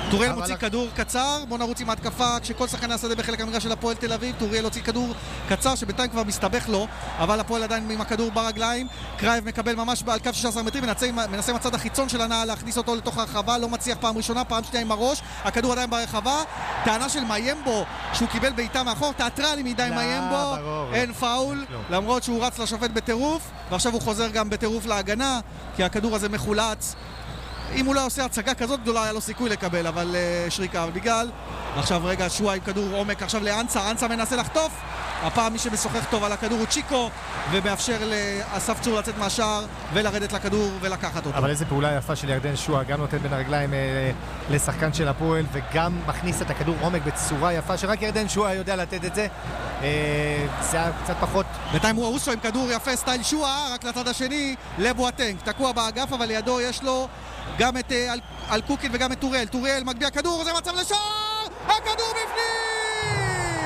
טוריאל מוציא כדור קצר, בוא נרוץ עם ההתקפה, כשכל שחקן השדה בחלק המגרש של הפועל תל אביב, טוריאל הוציא כדור קצר שבינתיים כבר מסתבך לו, אבל הפועל עדיין עם הכדור ברגליים, קרייב מקבל ממש על קו שישה עשר מטרים, מנסה מצד החיצון של הנעל להכניס אותו לתוך הרחבה, לא מצליח פעם ראשונה, פעם שנייה עם הראש, הכדור עדיין ברחבה, טענה של מיימבו שהוא קיבל בעיטה מאחור, תיאטרלי מדי מיימבו, אין פאול, למרות שהוא רץ לשופט בטירוף, ועכשיו הוא חוזר גם בטירוף להגנה, כי הכדור הזה מחולץ. אם הוא לא עושה הצגה כזאת גדולה היה לו סיכוי לקבל, אבל uh, שריקה בגלל. ועכשיו רגע שואה עם כדור עומק עכשיו לאנסה, אנסה מנסה לחטוף, הפעם מי שמשוחח טוב על הכדור הוא צ'יקו, ומאפשר לאסף צור לצאת מהשער ולרדת לכדור ולקחת אותו. אבל איזה פעולה יפה של ירדן שואה, גם נותן בין הרגליים אה, לשחקן של הפועל, וגם מכניס את הכדור עומק בצורה יפה, שרק ירדן שואה יודע לתת את זה. אה, זה היה קצת פחות... בינתיים הוא אוסו עם כדור יפה סטייל שואה, רק לצד השני לבואטנג, תקוע באגף, אבל לידו יש לו גם את אל, אלקוקין וגם את טוריאל. טוריאל מגביה כדור, זה מצב לשער! הכדור בפנים!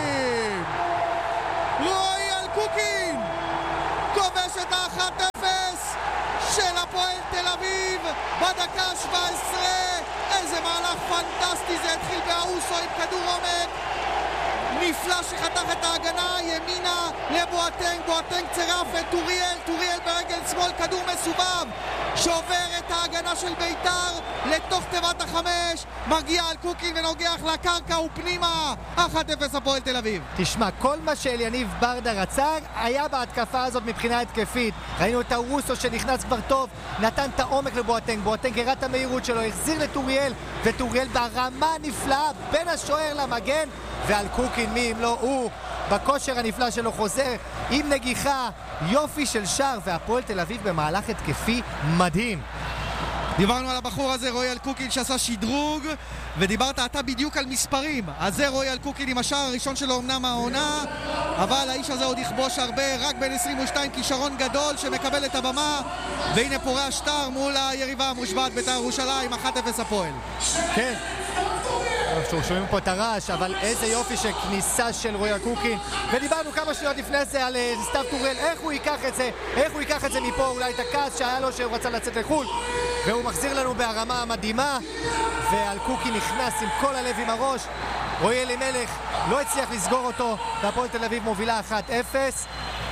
רועי אלקוקין כובש את ה-אחת אפס של הפועל תל אביב בדקה שבע עשרה. איזה מהלך פנטסטי, זה התחיל באוסו עם כדור עומק נפלא שחתך את ההגנה ימינה לבואטנג, בואטנג צירף את טוריאל, טוריאל ברגל שמאל, כדור מסובב שעובר את ההגנה של ביתר לתוך תיבת החמש, מגיע על קוקין ונוגח לקרקע ופנימה. אחת אפס הפועל תל אביב. תשמע, כל מה שאליניב ברדה רצה היה בהתקפה הזאת מבחינה התקפית. ראינו את הרוסו שנכנס כבר טוב, נתן את העומק לבואטנג, בואטנג הראה את המהירות שלו, החזיר לטוריאל, וטוריאל ברמה נפלאה בין השוער למגן, ועל קוקין מי אם לא הוא בכושר הנפלא שלו חוזר עם נגיחה, יופי של שער, והפועל תל אביב במהלך התקפי מדהים. דיברנו על הבחור הזה, רועי אלקוקין שעשה שדרוג, ודיברת אתה בדיוק על מספרים. אז זה רועי אלקוקין עם השער הראשון שלו אמנם העונה, אבל האיש הזה עוד יכבוש הרבה, רק בין עשרים ושתיים, כישרון גדול שמקבל את הבמה, והנה פורע שטר מול היריבה המושבעת בית"ר ירושלים, אחת אפס הפועל. כן, אנחנו שומעים פה את הרעש, אבל איזה יופי של כניסה של רועי אלקוקין. ודיברנו כמה שניות לפני זה על סתיו טוריאל, איך הוא ייקח את זה, איך הוא ייקח את זה מפה, אולי את הכעס שהיה לו שהוא רצה לצאת לחול, והוא מחזיר לנו בהרמה המדהימה, ואלקוקין נכנס עם כל הלב עם הראש. רועי אלימלך לא הצליח לסגור אותו, והפועל תל אביב מובילה אחת אפס,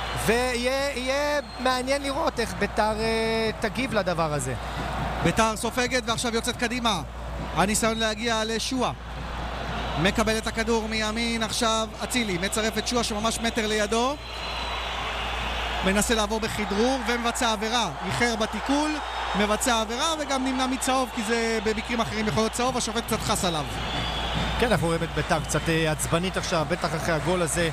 ויהיה מעניין לראות איך בית"ר תגיב לדבר הזה. בית"ר סופגת ועכשיו יוצאת קדימה, הניסיון להגיע לשואה, מקבל את הכדור מימין, עכשיו אצילי מצרף את שואה שממש מטר לידו, מנסה לעבור בחדרור ומבצע עבירה, איחר בתיקול, מבצע עבירה וגם נמנע מצהוב, כי זה במקרים אחרים יכול להיות צהוב, השופט קצת חס עליו. כן, אנחנו רואים את בית"ר קצת עצבנית עכשיו, בטח אחרי הגול הזה.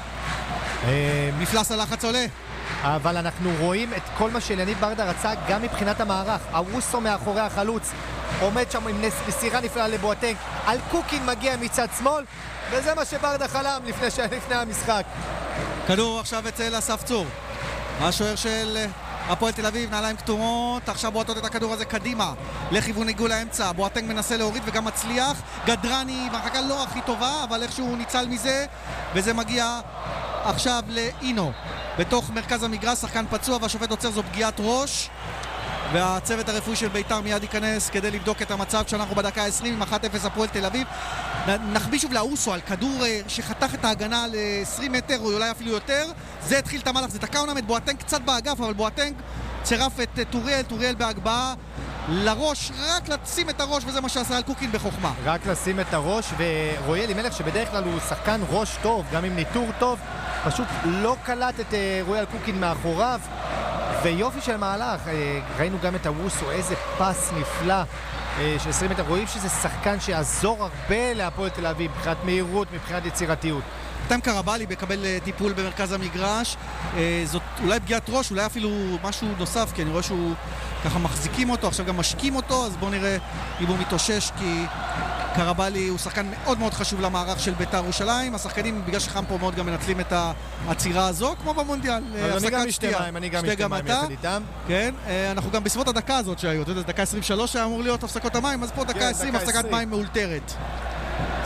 מפלס הלחץ עולה. אבל אנחנו רואים את כל מה שאליניב ברדה רצה גם מבחינת המערך. ארוסו מאחורי החלוץ עומד שם עם מסירה נפלאה לבואטנג, אלקוקין מגיע מצד שמאל, וזה מה שברדה חלם לפני, לפני המשחק. כדור עכשיו אצל אסף צור, השוער של הפועל תל אביב, נעליים כתומות, עכשיו בועטות את הכדור הזה קדימה לכיוון עיגול האמצע, בואטנג מנסה להוריד וגם מצליח, גדרני מרחקה לא הכי טובה, אבל איכשהו ניצל מזה, וזה מגיע עכשיו לאינו בתוך מרכז המגרש, שחקן פצוע והשופט עוצר, זו פגיעת ראש, והצוות הרפואי של בית"ר מיד ייכנס כדי לבדוק את המצב כשאנחנו בדקה עשרים עם אחת אפס הפועל תל אביב. נחביא שוב לאוסו על כדור שחתך את ההגנה ל-עשרים מטר או אולי אפילו יותר, זה התחיל את המהלך, זה תקע אומנם את בואטנג קצת באגף, אבל בואטנג צירף את טוריאל, טוריאל בהגבהה לראש, רק לשים את הראש, וזה מה שעשה אלקוקין בחוכמה. רק לשים את הראש, ורועי אלימלך שבדרך כלל הוא שחקן ראש טוב, גם עם ניטור טוב, פשוט לא קלט את רועי אלקוקין מאחוריו, ויופי של מהלך. ראינו גם את הווסו, איזה פס נפלא של עשרים מטר, רואים שזה שחקן שיעזור הרבה להפועל תל אביב מבחינת מהירות, מבחינת יצירתיות. תם קרבלי מקבל טיפול במרכז המגרש, זאת אולי פגיעת ראש, אולי אפילו משהו נוסף, כי אני רואה שהוא ככה מחזיקים אותו, עכשיו גם משקים אותו, אז בואו נראה אם הוא מתאושש, כי קרבלי הוא שחקן מאוד מאוד חשוב למערך של בית"ר ירושלים. השחקנים בגלל שחם פה מאוד גם מנצלים את העצירה הזו, כמו במונדיאל. אני גם משתה מים, אני גם משתה מים יחד איתם. כן, אנחנו גם בסביבות הדקה הזאת שהיו, אתה יודע, דקה עשרים ושלוש היה אמור להיות הפסקות המים, אז פה דקה עשרים הפסקת מים מאולתרת.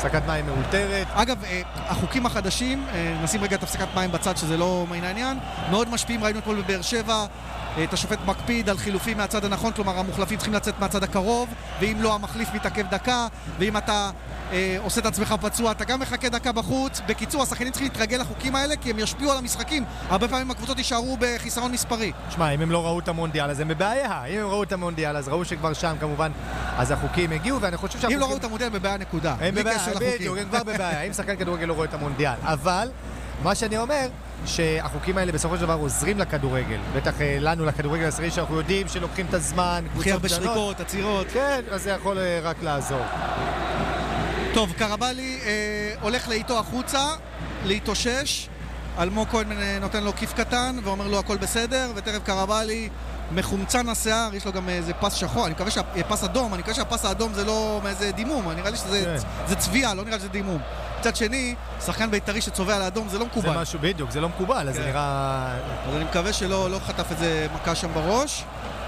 הפסקת מים מאולתרת. אגב, החוקים החדשים, נשים רגע את הפסקת מים בצד שזה לא מן העניין, מאוד משפיעים, ראינו אתמול בבאר שבע, את השופט מקפיד על חילופים מהצד הנכון, כלומר המוחלפים צריכים לצאת מהצד הקרוב, ואם לא המחליף מתעכב דקה, ואם אתה אה, עושה את עצמך פצוע, אתה גם מחכה דקה בחוץ. בקיצור, השחקנים צריכים להתרגל לחוקים האלה, כי הם ישפיעו על המשחקים. הרבה פעמים הקבוצות יישארו בחיסרון מספרי. שמע, אם הם לא ראו את המונדיאל, אז הם בבעיה. אם הם ראו את המונדיאל, אז ראו שכבר שם כמובן, אז החוקים הגיעו, ואני חושב שהחוקים... אם לא ראו את המונדיאל, בבעיה נקודה. הם בבעיה, בדיוק, הם כבר בבעיה. אם שחקן כדורגל לא רואה את המונדיאל. אבל מה שאני אומר, שהחוקים האלה בסופו של דבר עוזרים לכדורגל. בטח לנו, לכדורגל הישראלי, שאנחנו יודעים שלוקחים את הזמן, הכי הרבה שריקות, עצירות. כן, אז זה יכול רק לעזור. טוב, קרבלי אה, הולך לאיתו החוצה, להתאושש. אלמוג כהן נותן לו כיף קטן ואומר לו הכל בסדר, ותכף קרבלי מחומצן השיער, יש לו גם איזה פס שחור, אני מקווה שהפס אדום, אני מקווה שהפס האדום זה לא מאיזה דימום, נראה לי שזה זה צביעה, לא נראה לי שזה דימום. מצד שני, שחקן בית"רי שצובע על האדום זה לא מקובל. זה משהו בדיוק, זה לא מקובל, אז זה נראה... אז אני מקווה שלא לא חטף איזה מכה שם בראש.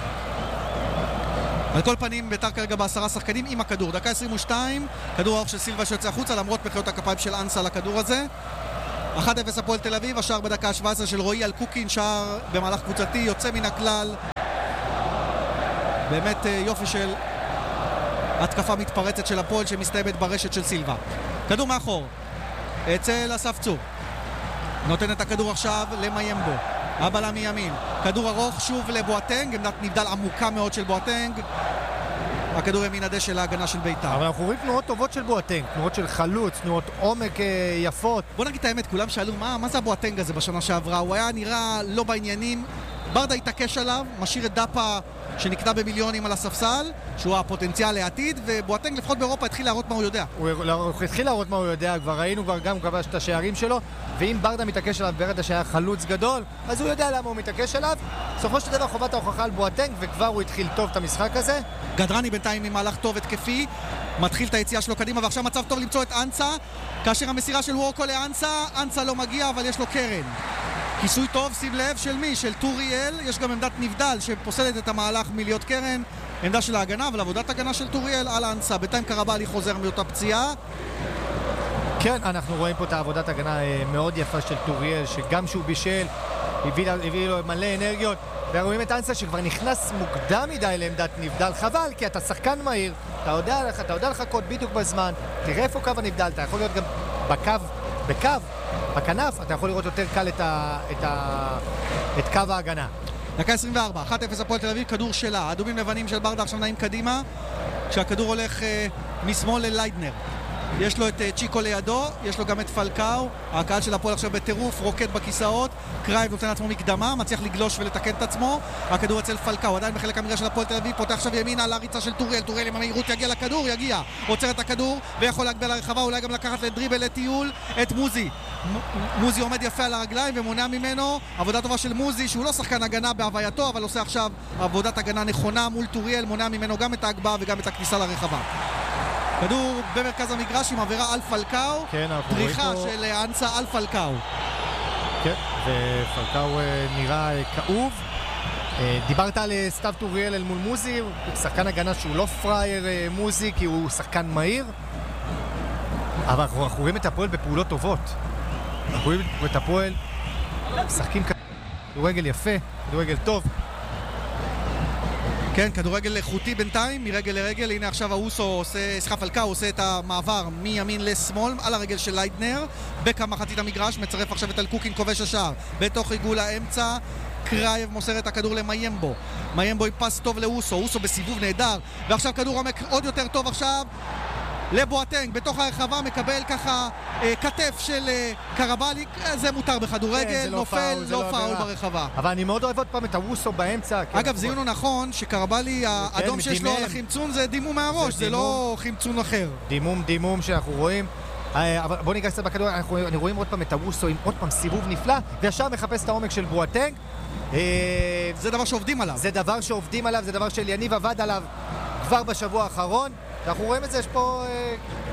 על כל פנים, בית"ר כרגע בעשרה שחקנים עם הכדור. דקה עשרים ושתיים, כדור הארוך של סילבה שיוצא החוצה, למרות מחיאות הכפיים של אנסה לכדור הזה. אחת אפס הפועל תל אביב, השער בדקה ה-שבע עשרה של רועי אלקוקין, שער במהלך קבוצתי, יוצא מן הכלל. באמת יופי של התקפה מתפרצת של הפועל שמסתיימת ברשת של סילבה. כדור מאחור, אצל אסף צור. נותן את הכדור עכשיו למיימבו. הבלם מימין. כדור ארוך שוב לבואטנג, עמדת נבדל עמוקה מאוד של בואטנג. הכדור ימין הדשא להגנה של בית"ר. אבל אנחנו רואים תנועות טובות של בואטנג, תנועות של חלוץ, תנועות עומק יפות. בוא נגיד את האמת, כולם שאלו מה, מה זה הבואטנג הזה בשנה שעברה? הוא היה נראה לא בעניינים. ברדה התעקש עליו, משאיר את דאפה שנקנה במיליונים על הספסל, שהוא הפוטנציאל לעתיד, ובואטנג לפחות באירופה התחיל להראות מה הוא יודע. הוא התחיל להראות מה הוא יודע, כבר ראינו כבר גם כבש את השערים שלו, ואם ברדה מתעקש עליו, ברדה שהיה חלוץ גדול, אז הוא יודע למה הוא מתעקש עליו. בסופו של דבר חובת ההוכחה על בואטנג, וכבר הוא התחיל טוב את המשחק הזה. גדרני בינתיים עם מהלך טוב התקפי, מתחיל את היציאה שלו קדימה, ועכשיו מצב טוב למצוא את אנסה, כאשר המסירה של וורקו לאנסה, אנסה לא מגיע, אבל יש לו קרן. כיסוי טוב, שים לב, של מי? של טוריאל. יש גם עמדת נבדל שפוסלת את המהלך מלהיות קרן, עמדה של ההגנה, אבל עבודת הגנה של טוריאל על האנסה. בינתיים קרבלי חוזר מאותה פציעה. כן, אנחנו רואים פה את העבודת הגנה מאוד יפה של טוריאל, שגם שהוא בישל, הביא, הביא לו מלא אנרגיות, ורואים את אנסה שכבר נכנס מוקדם מדי לעמדת נבדל. חבל, כי אתה שחקן מהיר, אתה יודע, אתה יודע לחכות בדיוק בזמן, תראה איפה קו הנבדל, אתה יכול להיות גם בקו, בקו, בכנף, אתה יכול לראות יותר קל את, ה, את, ה, את קו ההגנה. דקה עשרים וארבע, אחת אפס הפועל תל אביב, כדור שלה, אדומים לבנים של ברדה עכשיו נעים קדימה, כשהכדור הולך אה, משמאל לליידנר. יש לו את uh, צ'יקו לידו, יש לו גם את פלקאו, הקהל של הפועל עכשיו בטירוף, רוקד בכיסאות, קרייב נותן לעצמו מקדמה, מצליח לגלוש ולתקן את עצמו, הכדור אצל פלקאו, עדיין בחלק המגרש של הפועל תל אביב, פותח עכשיו ימינה על הריצה של טוריאל, טוריאל עם המהירות יגיע לכדור, יגיע, עוצר את הכדור ויכול להגבל לרחבה, אולי גם לקחת לדריבל לטיול את מוזי. מ- מוזי עומד יפה על הרגליים ומונע ממנו, עבודה טובה של מוזי שהוא לא שחקן הגנה בהווייתו, אבל עושה עכשיו עבודת הגנה נכונה מול טוריאל, מונע ממנו גם את ההגבהה וגם את הכניסה לרחבה. כדור במרכז המגרש עם עבירה על פלקאו, כן, דריכה פה... של אנסה על פלקאו. כן, ופלקאו נראה כאוב. דיברת על סתיו טוריאל אל מול מוזי, שחקן הגנה שהוא לא פרייר מוזי, כי הוא שחקן מהיר. אבל אנחנו רואים את הפועל בפעולות טובות. אנחנו רואים את הפועל משחקים כדורגל יפה, כדורגל טוב. כן, כדורגל איכותי בינתיים, מרגל לרגל. הנה עכשיו האוסו עושה, סליחה, פלקאו עושה את המעבר מימין לשמאל על הרגל של ליידנר, בקה מחצית המגרש, מצרף עכשיו את אלקוקין, כובש השער בתוך עיגול האמצע. קרייב מוסר את הכדור למיימבו, מיימבו עם פס טוב לאוסו, אוסו בסיבוב נהדר, ועכשיו כדור עומק עוד יותר טוב עכשיו לבואטנג, בתוך הרחבה מקבל ככה אה, כתף של אה, קרבלי, זה מותר בכדורגל, כן, לא נופל, פאול, לא, לא פאול ברחבה. אבל אני מאוד אוהב עוד פעם את האוסו באמצע. אגב, זיונו נכון שקרבלי, האדום שיש לו על החמצון זה דימום מהראש, זה, זה לא חמצון אחר. דימום, דימום שאנחנו רואים. אבל בוא ניגע קצת בכדורגל, אנחנו רואים עוד פעם את האוסו עם עוד פעם סיבוב נפלא, וישר מחפש את העומק של בואטנג. זה דבר שעובדים עליו. זה דבר שעובדים עליו, זה דבר של יניב עבד עליו כבר בשבוע האחרון. אנחנו רואים את זה, יש פה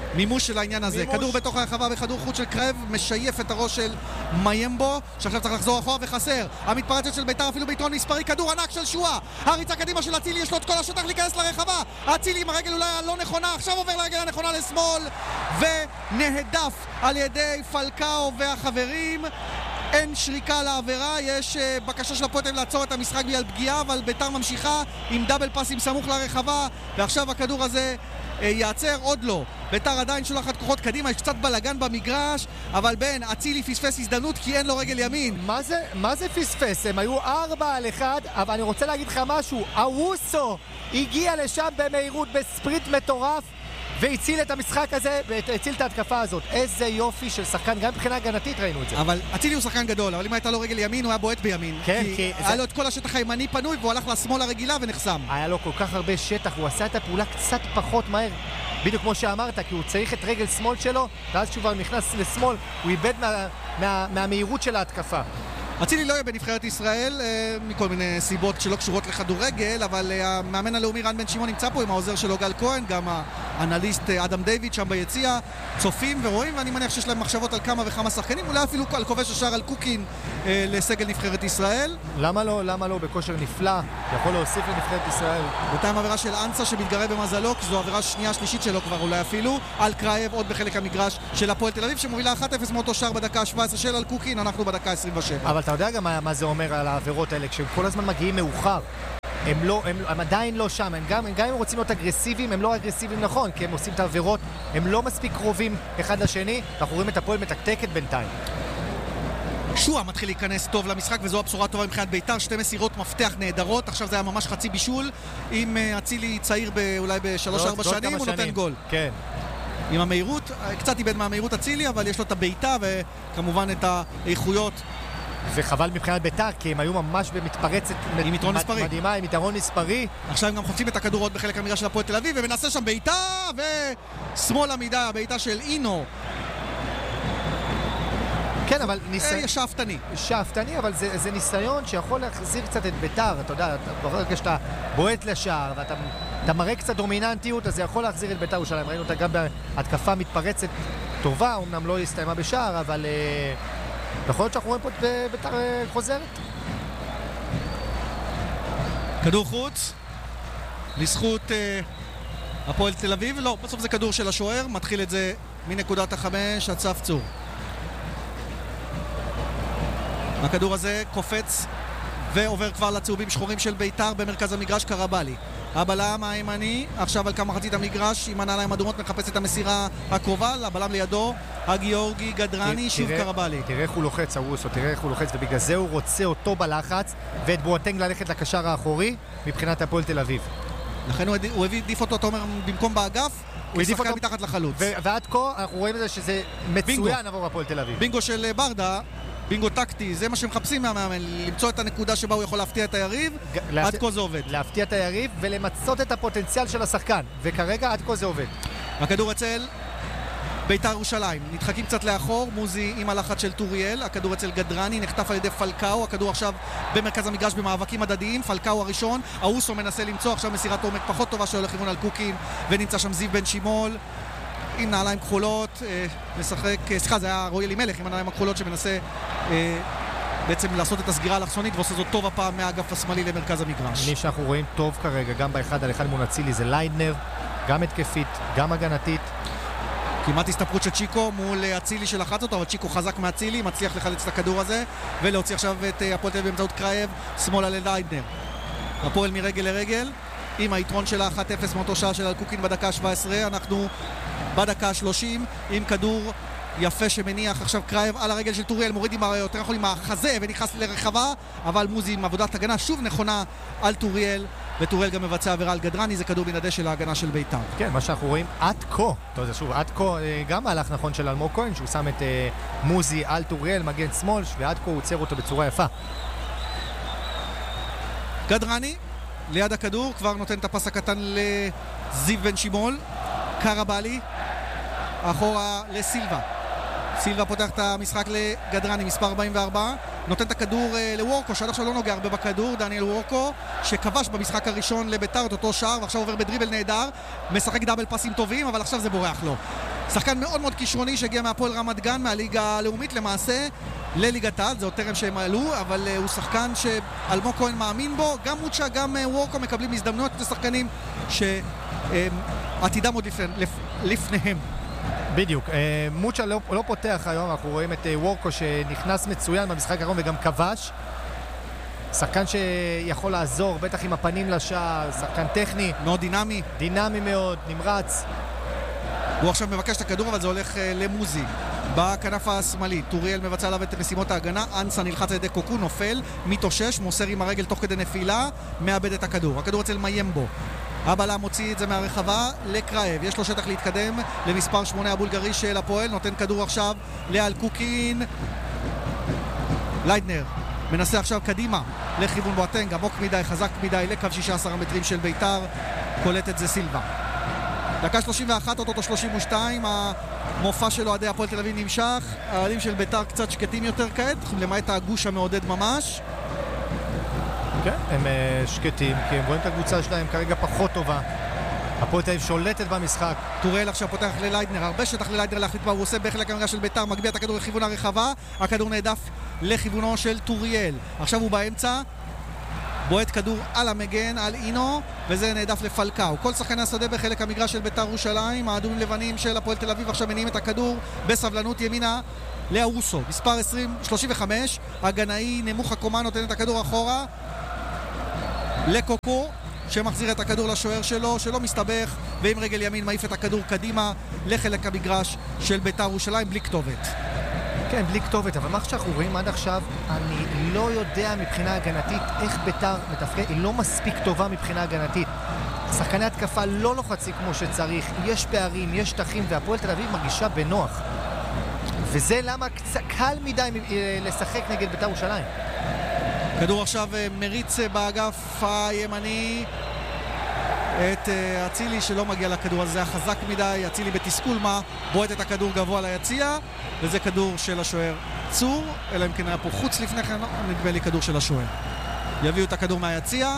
מימוש של העניין הזה. מימוש. כדור בתוך הרחבה בכדור חוץ של קרב, משייף את הראש של מיימבו, שעכשיו צריך לחזור אחורה וחסר. המתפרצת של ביתר אפילו ביתרון מספרי, כדור ענק של שואה. הריצה קדימה של אצילי, יש לו את כל השטח להיכנס לרחבה. אצילי עם הרגל אולי הלא נכונה, עכשיו עובר לרגל הנכונה לשמאל, ונהדף על ידי פלקאו והחברים. אין שריקה לעבירה, יש uh, בקשה של הפועל לעצור את המשחק בגלל פגיעה, אבל ביתר ממשיכה עם דאבל פאסים סמוך לרחבה, ועכשיו הכדור הזה uh, יעצר, עוד לא. ביתר עדיין שולחת כוחות קדימה, יש קצת בלגן במגרש, אבל בן, אצילי פספס הזדמנות כי אין לו רגל ימין. מה זה, מה זה פספס? הם היו ארבע על אחד, אבל אני רוצה להגיד לך משהו, אווסו הגיע לשם במהירות בספריט מטורף, והציל את המשחק הזה, והציל את ההתקפה הזאת. איזה יופי של שחקן, גם מבחינה הגנתית ראינו את זה. אבל אצילי הוא שחקן גדול, אבל אם הייתה לו רגל ימין, הוא היה בועט בימין. כן, כי, כי היה זה... לו את כל השטח הימני פנוי, והוא הלך לשמאל הרגילה ונחסם. היה לו כל כך הרבה שטח, הוא עשה את הפעולה קצת פחות מהר. בדיוק כמו שאמרת, כי הוא צריך את רגל שמאל שלו, ואז כשהוא נכנס לשמאל, הוא איבד מה, מה, מהמהירות של ההתקפה. אצילי לא יהיה בנבחרת ישראל אה, מכל מיני סיבות שלא קשורות לכדורגל, אבל אה, המאמן הלאומי רן בן שמעון נמצא פה עם העוזר שלו גל כהן, גם האנליסט אה, אדם דיוויד שם ביציע, צופים ורואים, ואני מניח שיש להם מחשבות על כמה וכמה שחקנים, אולי אפילו על כובש השער על קוקין אה, לסגל נבחרת ישראל. למה לא? למה לא? בכושר נפלא, יכול להוסיף לנבחרת ישראל. בינתיים עבירה של אנסה שמתגרה במזלו, כי זו עבירה שנייה שלישית שלו כבר אולי אפילו, על קרייב עוד בחלק המגרש של הפועל תל אביב שמובילה אחת אפס מאותו שער בדקה ה-שבע עשרה של על קוקין, אנחנו בדקה עשרים ושבע. אבל אתה יודע גם מה, מה זה אומר על העבירות האלה, כשהם כל הזמן מגיעים מאוחר. הם, לא, הם, הם עדיין לא שם, הם גם, הם גם אם רוצים להיות אגרסיביים, הם לא אגרסיביים נכון, כי הם עושים את העבירות, הם לא מספיק קרובים אחד לשני, אנחנו רואים את הפועל מתקתקת בינתיים. שואה מתחיל להיכנס טוב למשחק, וזו הבשורה טובה מבחינת ביתר, שתי מסירות מפתח נהדרות, עכשיו זה היה ממש חצי בישול, אם אצילי צעיר אולי בשלוש ארבע שנים, הוא נותן גול. כן. עם המהירות, קצת איבד מהמהירות אצילי, אבל יש לו את הביתה וכמובן את האיכויות. וחבל מבחינת ביתר, כי הם היו ממש במתפרצת עם יתרון מספרי. מדהימה, עם יתרון מספרי. עכשיו הם גם חוצים את הכדור עוד בחלק המגרש של הפועל תל אביב, ומנסה שם ביתה, ושמאל עמידה, הביתה של אינו. כן, אבל ניסיון... שאפתני. שאפתני, אבל זה, זה ניסיון שיכול להחזיר קצת את ביתר, אתה יודע, ברגע שאתה בועט לשער, ואתה אתה מראה קצת דומיננטיות, אז זה יכול להחזיר את ביתר ירושלים. ראינו אותה גם בהתקפה מתפרצת טובה, אמנם לא הסתיימה בשער, אבל... יכול להיות שאנחנו רואים פה את ביתר חוזרת. כדור חוץ לזכות uh, הפועל תל אביב. לא, בסוף זה כדור של השוער, מתחיל את זה מנקודת החמש, הצף צור. הכדור הזה קופץ ועובר כבר לצהובים שחורים של ביתר במרכז המגרש, קרבלי. הבלם הימני, עכשיו על כמה מחצית המגרש, עם הנעליים אדומות מחפש את המסירה הקרובה, הבלם לידו, הגיאורגי גדרני, שוב קרבלי. תראה איך הוא לוחץ, אווסו, תראה איך הוא לוחץ, ובגלל זה הוא רוצה אותו בלחץ, ואת בואטנג ללכת לקשר האחורי, מבחינת הפועל תל אביב. לכן הוא העדיף אותו, אתה אומר, במקום באגף, הוא העדיף אותו מתחת לחלוץ. ועד כה אנחנו רואים את זה שזה מצוין עבור הפועל תל אביב. בינגו של ברדה, בינגו טקטי, זה מה שמחפשים מהמאמן, למצוא את הנקודה שבה הוא יכול להפתיע את היריב, עד כה זה עובד. להפתיע את היריב ולמצות את הפוטנציאל של השחקן, וכרגע עד כה זה עובד. הכדור אצל ביתר ירושלים, נדחקים קצת לאחור, מוזי עם הלחץ של טוריאל, הכדור אצל גדרני, נחטף על ידי פלקאו, הכדור עכשיו במרכז המגרש במאבקים הדדיים, פלקאו הראשון, אוסו מנסה למצוא, עכשיו מסירת עומק פחות טובה שהולך לכיוון על קוקין, ונמצא שם זיו בן שימול, עם נעליים כחולות, אה, לשחק, סליחה, זה היה רועי אלימלך עם הנעליים הכחולות שמנסה אה, בעצם לעשות את הסגירה האלכסונית, ועושה זאת טוב הפעם מהאגף השמאלי למרכז המגרש. מי שאנחנו רואים טוב כרגע, גם באחד על אחד מול אצילי, זה ליידנר, גם התקפית, גם הגנתית. כמעט הסתפרות של צ'יקו מול אצילי שלחץ אותו, אבל צ'יקו חזק מאצילי, מצליח לחלץ את הכדור הזה, ולהוציא עכשיו את הפועל תל אביב באמצעות קרייב, שמאלה לליידנר. הפועל מרגל לרגל, עם היתרון שלה אחת אפס מאותו שער של אלקוקין בדקה ה-שבע עשרה, אנחנו בדקה ה-שלושים עם כדור יפה שמניח עכשיו קרייב על הרגל של טוריאל, מוריד עם יותר נכון עם החזה ונכנס לרחבה, אבל מוזי עם עבודת הגנה שוב נכונה על טוריאל, וטוריאל גם מבצע עבירה על גדרני, זה כדור בנדה של ההגנה של ביתר. כן, מה שאנחנו רואים עד כה, טוב, זה שוב, עד כה גם מהלך נכון של אלמוג כהן, שהוא שם את uh, מוזי על טוריאל, מגן שמאל, ועד כה הוא עוצר אותו בצורה יפה. גדרני ליד הכדור, כבר נותן את הפס הקטן לזיו בן שימול, קרבלי אחורה לסילבה, סילבה פותח את המשחק לגדרני, מספר ארבעים וארבע, נותן את הכדור לוורקו, שעד עכשיו לא נוגע הרבה בכדור, דניאל וורקו, שכבש במשחק הראשון לביתר את אותו שער, ועכשיו עובר בדריבל נהדר, משחק דאבל פסים טובים, אבל עכשיו זה בורח לו. שחקן מאוד מאוד כישרוני שהגיע מהפועל רמת גן, מהליגה הלאומית למעשה, לליגת העל, זה עוד טרם שהם עלו, אבל uh, הוא שחקן שאלמוג כהן מאמין בו, גם מוצ'ה, גם uh, וורקו מקבלים הזדמנויות לשחקנים שעתידם עוד לפני, לפ, לפניהם. בדיוק, uh, מוצ'ה לא, לא פותח היום, אנחנו רואים את uh, וורקו שנכנס מצוין במשחק האחרון וגם כבש. שחקן שיכול לעזור, בטח עם הפנים לשער, שחקן טכני. מאוד דינמי. דינמי מאוד, נמרץ. הוא עכשיו מבקש את הכדור, אבל זה הולך uh, למוזי. בכנף השמאלי, טוריאל מבצע עליו את משימות ההגנה, אנסה נלחץ על ידי קוקו, נופל, מתאושש, מוסר עם הרגל תוך כדי נפילה, מאבד את הכדור. הכדור אצל מיימבו. הבלם מוציא את זה מהרחבה לקרייב, יש לו שטח להתקדם למספר שמונה הבולגרי של הפועל, נותן כדור עכשיו לאל קוקין. ליידנר מנסה עכשיו קדימה לכיוון בואטנג, עמוק מדי, חזק מדי, לקו שישה עשר המטרים של ביתר, קולט את זה סילבה. דקה שלושים ואחת, אותו שלושים ושתיים, המופע של אוהדי הפועל תל אביב נמשך, האוהדים של ביתר קצת שקטים יותר כעת, למעט הגוש המעודד ממש. כן, הם שקטים, כי הם רואים את הקבוצה שלהם כרגע פחות טובה. הפועל תל אביב שולטת במשחק. טוריאל עכשיו פותח לליידנר, הרבה שטח לליידנר להחליט מה הוא עושה בחלק המגרש של ביתר, מגביה את הכדור לכיוון הרחבה, הכדור נעדף לכיוונו של טוריאל. עכשיו הוא באמצע, בועט כדור על המגן, על אינו, וזה נעדף לפלקאו. כל שחקני השדה בחלק המגרש של ביתר ירושלים, האדומים לבנים של הפועל תל אביב עכשיו מניעים את הכדור בסבלנות ימינה לאורוסו. מספר עשרים, שלושים וחמש, הגנאי נמוך הקומה נותן את הכדור אחורה לקוקו, שמחזיר את הכדור לשוער שלו, שלא מסתבך, ועם רגל ימין מעיף את הכדור קדימה לחלק המגרש של ביתר ירושלים בלי כתובת. כן, בלי כתובת, אבל מה שאנחנו רואים עד עכשיו, אני לא יודע מבחינה הגנתית איך ביתר מתפקד, היא לא מספיק טובה מבחינה הגנתית. שחקני התקפה לא לוחצים כמו שצריך, יש פערים, יש שטחים, והפועל תל אביב מרגישה בנוח. וזה למה קצת קל מדי לשחק נגד ביתר ירושלים. כדור עכשיו מריץ באגף הימני את אצילי שלא מגיע לכדור הזה, חזק מדי, אצילי בתסכול מה, בועט את הכדור גבוה ליציע, וזה כדור של השוער צור, אלא אם כן היה פה חוץ לפני כן, נדמה לי כדור של השוער. יביאו את הכדור מהיציע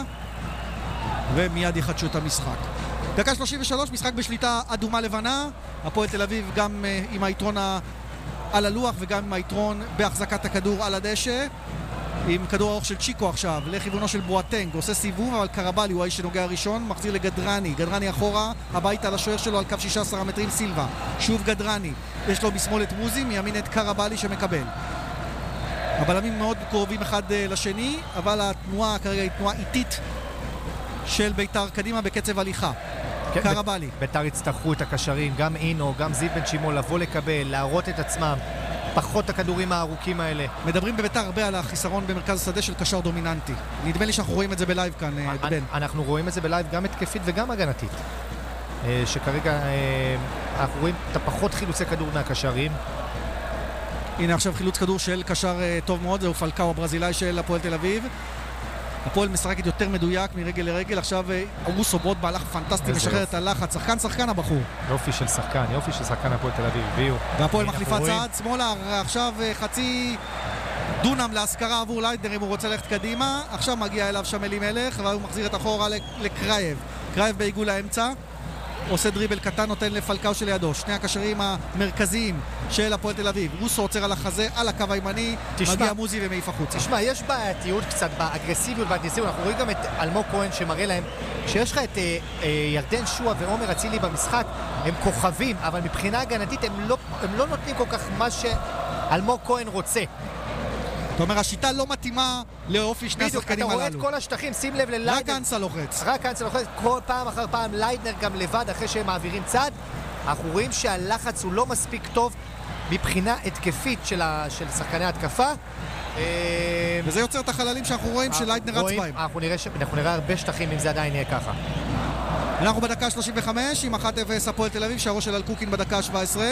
ומיד יחדשו את המשחק. דקה שלושים ושלוש, משחק בשליטה אדומה לבנה, הפועל תל אביב גם uh, עם היתרון על הלוח וגם עם היתרון בהחזקת הכדור על הדשא, עם כדור ארוך של צ'יקו עכשיו לכיוונו של בואטנג, עושה סיבוב, אבל קרבלי הוא האיש שנוגע הראשון, מחזיר לגדרני, גדרני אחורה, הביתה לשוער שלו על קו שישה עשר המטרים סילבה, שוב גדרני, יש לו בשמאל את מוזי, מימין את קרבלי שמקבל. הבלמים מאוד קרובים אחד לשני, אבל התנועה כרגע היא תנועה איטית של ביתר קדימה בקצב הליכה. כן, קרבלי. ביתר יצטרכו את הקשרים, גם אינו, גם זיו בן שימול, לבוא לקבל, להראות את עצמם. פחות הכדורים הארוכים האלה. מדברים בביתר הרבה על החיסרון במרכז השדה של קשר דומיננטי. נדמה לי שאנחנו רואים את זה בלייב כאן, בן. אנחנו רואים את זה בלייב גם התקפית וגם הגנתית. שכרגע אנחנו רואים את הפחות חילוצי כדור מהקשרים. הנה עכשיו חילוץ כדור של קשר טוב מאוד, זהו פלקאו הברזילאי של הפועל תל אביב. הפועל משחקת יותר מדויק מרגל לרגל, עכשיו אורוסו ברוט בהלך פנטסטי, משחרר את הלחץ, שחקן שחקן הבחור. יופי של שחקן, יופי של שחקן הפועל תל אביב, הביאו. והפועל מחליפה צעד, שמאלה, עכשיו חצי דונם להשכרה עבור ליידנר אם הוא רוצה ללכת קדימה, עכשיו מגיע אליו שם אלימלך, והוא מחזיר את אחורה לקרייב, קרייב בעיגול האמצע, עושה דריבל קטן, נותן לפלקאו שלידו, שני הקשרים המרכזיים של הפועל תל אביב, רוסו עוצר על החזה, על הקו הימני, מגיע מוזי ומעיף החוצה. תשמע, יש בעייתיות קצת באגרסיביות והאגרסיביות, אנחנו רואים גם את אלמוג כהן שמראה להם שיש לך את אה, אה, ירדן שועה ועומר אצילי במשחק, הם כוכבים, אבל מבחינה הגנתית הם לא, הם לא נותנים כל כך מה שאלמוג כהן רוצה. זאת אומרת, השיטה לא מתאימה לאופי שני השחקנים הללו. אתה רואה את כל השטחים, שים לב לליידנר. רק אנסה לוחץ. רק אנסה לוחץ, כל פעם אחר פעם ליידנר גם לבד אחרי שהם מעבירים צד. אנחנו רואים שהלחץ הוא לא מספיק טוב מבחינה התקפית של, ה... של שחקני התקפה. וזה יוצר את החללים שאנחנו רואים שליידנר רץ בהם. אנחנו נראה, ש... אנחנו נראה הרבה שטחים אם זה עדיין יהיה ככה. אנחנו בדקה שלושים וחמש עם אחת אפס הפועל תל אביב, שערו של אלקוקין בדקה שבע עשרה.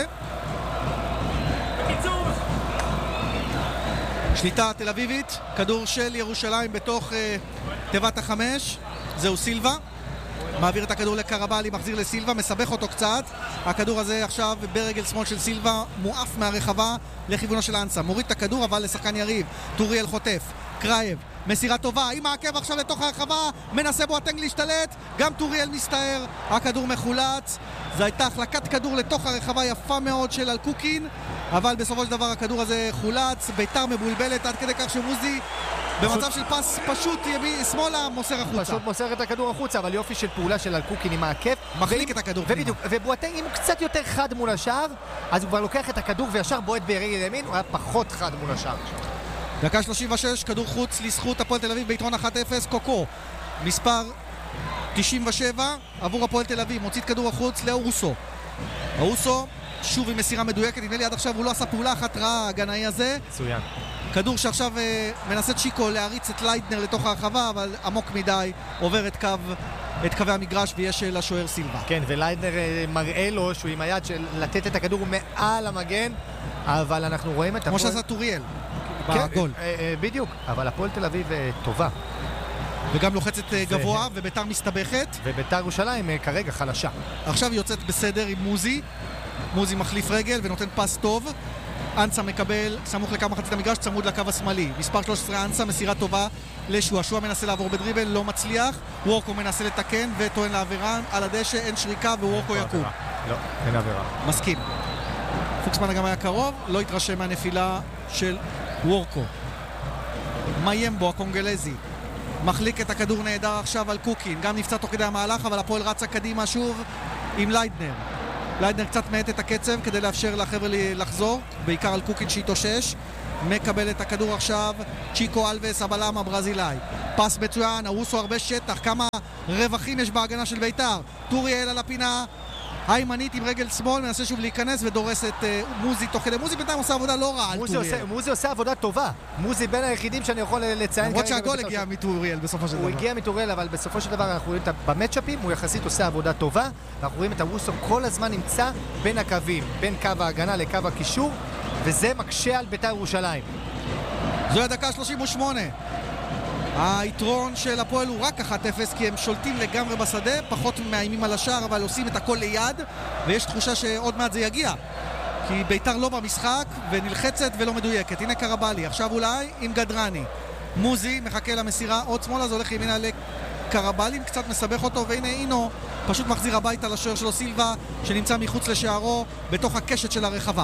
שליטה תל אביבית, כדור של ירושלים בתוך uh, תיבת החמש, זהו סילבה, מעביר את הכדור לקרבלי, מחזיר לסילבה, מסבך אותו קצת. הכדור הזה עכשיו ברגל שמאל של סילבה, מואף מהרחבה לכיוונו של אנסה. מוריד את הכדור אבל לשחקן יריב. טוריאל חוטף, קרייב, מסירה טובה, עם העקב עכשיו לתוך הרחבה, מנסה בואטנג להשתלט, גם טוריאל מסתער, הכדור מחולץ. זו הייתה החלקת כדור לתוך הרחבה יפה מאוד של אלקוקין, אבל בסופו של דבר הכדור הזה חולץ, ביתר מבולבלת עד כדי כך שמוזי במצב של פס פשוט ימי שמאלה מוסר החוצה. פשוט מוסר את הכדור החוצה, אבל יופי של פעולה של אלקוקין עם העקב. מחליק את הכדור פנימה. ובדיוק, ובואטנג אם הוא קצת יותר חד מול השער, אז הוא כבר לוקח את הכדור וישר בועט ברגל ימין, הוא היה פחות חד מול השער. דקה שלושים ושש, כדור חוץ לזכות הפועל תל אביב ביתרון אחת אפס, קוקו מספר תשעים ושבע עבור הפועל תל אביב, מוציא את כדור החוץ לאורוסו. אורוסו שוב עם מסירה מדויקת, נדמה לי עד עכשיו הוא לא עשה פעולה אחת רעה הגנאי הזה. מצוין. כדור שעכשיו אה, מנסה צ'יקו להריץ את לייטנר לתוך הרחבה, אבל עמוק מדי, עובר את קו, את קווי המגרש ויש לשוער סילבה. כן, ולייטנר אה, מראה לו שהוא עם היד של לתת את הכדור מעל המגן, אבל אנחנו רואים את כמו הפועל... שעשה טוריאל כן, בגול. אה, אה, בדיוק, אבל הפועל תל אביב אה, טובה. וגם לוחצת ו... גבוה, וביתר מסתבכת. וביתר ירושלים אה, כרגע חלשה. עכשיו יוצאת בסדר עם מוזי. מוזי מחליף רגל ונותן פס טוב. אנסה מקבל סמוך לקו מחצית המגרש, צמוד לקו השמאלי. מספר שלוש עשרה אנסה, מסירה טובה לשועה. שועה מנסה לעבור בדריבל, לא מצליח. וורקו מנסה לתקן וטוען לעבירה. על הדשא אין שריקה ווורקו יקום. לא, אין עבירה. מסכים. פוקסמן גם היה קרוב, לא התרשם מהנפילה של וורקו. מיימבו הקונגלזי מחליק את הכדור נהדר עכשיו על קוקין, גם נפצע תוך כדי המהלך, אבל הפועל רצה קדימה שוב עם ליידנר. ליידנר קצת מעט את הקצב כדי לאפשר לחבר'ה לחזור, בעיקר על קוקין שהתאושש. מקבל את הכדור עכשיו צ'יקו אלווס, הבלם הברזילאי. פס מצוין, אורוסו הרבה שטח, כמה רווחים יש בהגנה של ביתר. טוריאל על הפינה הימנית עם רגל שמאל, מנסה שוב להיכנס ודורס את uh, מוזי תוך כדי. מוזי בינתיים עושה עבודה לא רעה על טוריאל. מוזי עושה עבודה טובה. מוזי בין היחידים שאני יכול לציין. למרות שהגול הגיע מטוריאל בסופו של דבר. הוא הגיע מטוריאל, אבל בסופו של דבר אנחנו רואים במצ'אפים, הוא יחסית עושה עבודה טובה, ואנחנו רואים את אורוסו כל הזמן נמצא בין הקווים, בין קו ההגנה לקו הקישור, וזה מקשה על ביתר ירושלים. זו הדקה שלושים ושמונה. היתרון של הפועל הוא רק אחת אפס, כי הם שולטים לגמרי בשדה, פחות מאיימים על השער, אבל עושים את הכל ליד, ויש תחושה שעוד מעט זה יגיע, כי ביתר לא במשחק ונלחצת ולא מדויקת. הנה קרבלי, עכשיו אולי עם גדרני. מוזי מחכה למסירה, עוד שמאלה, זה הולך ימינה לקרבלי, קצת מסבך אותו, והנה אינו פשוט מחזיר הביתה לשוער שלו סילבה, שנמצא מחוץ לשערו בתוך הקשת של הרחבה.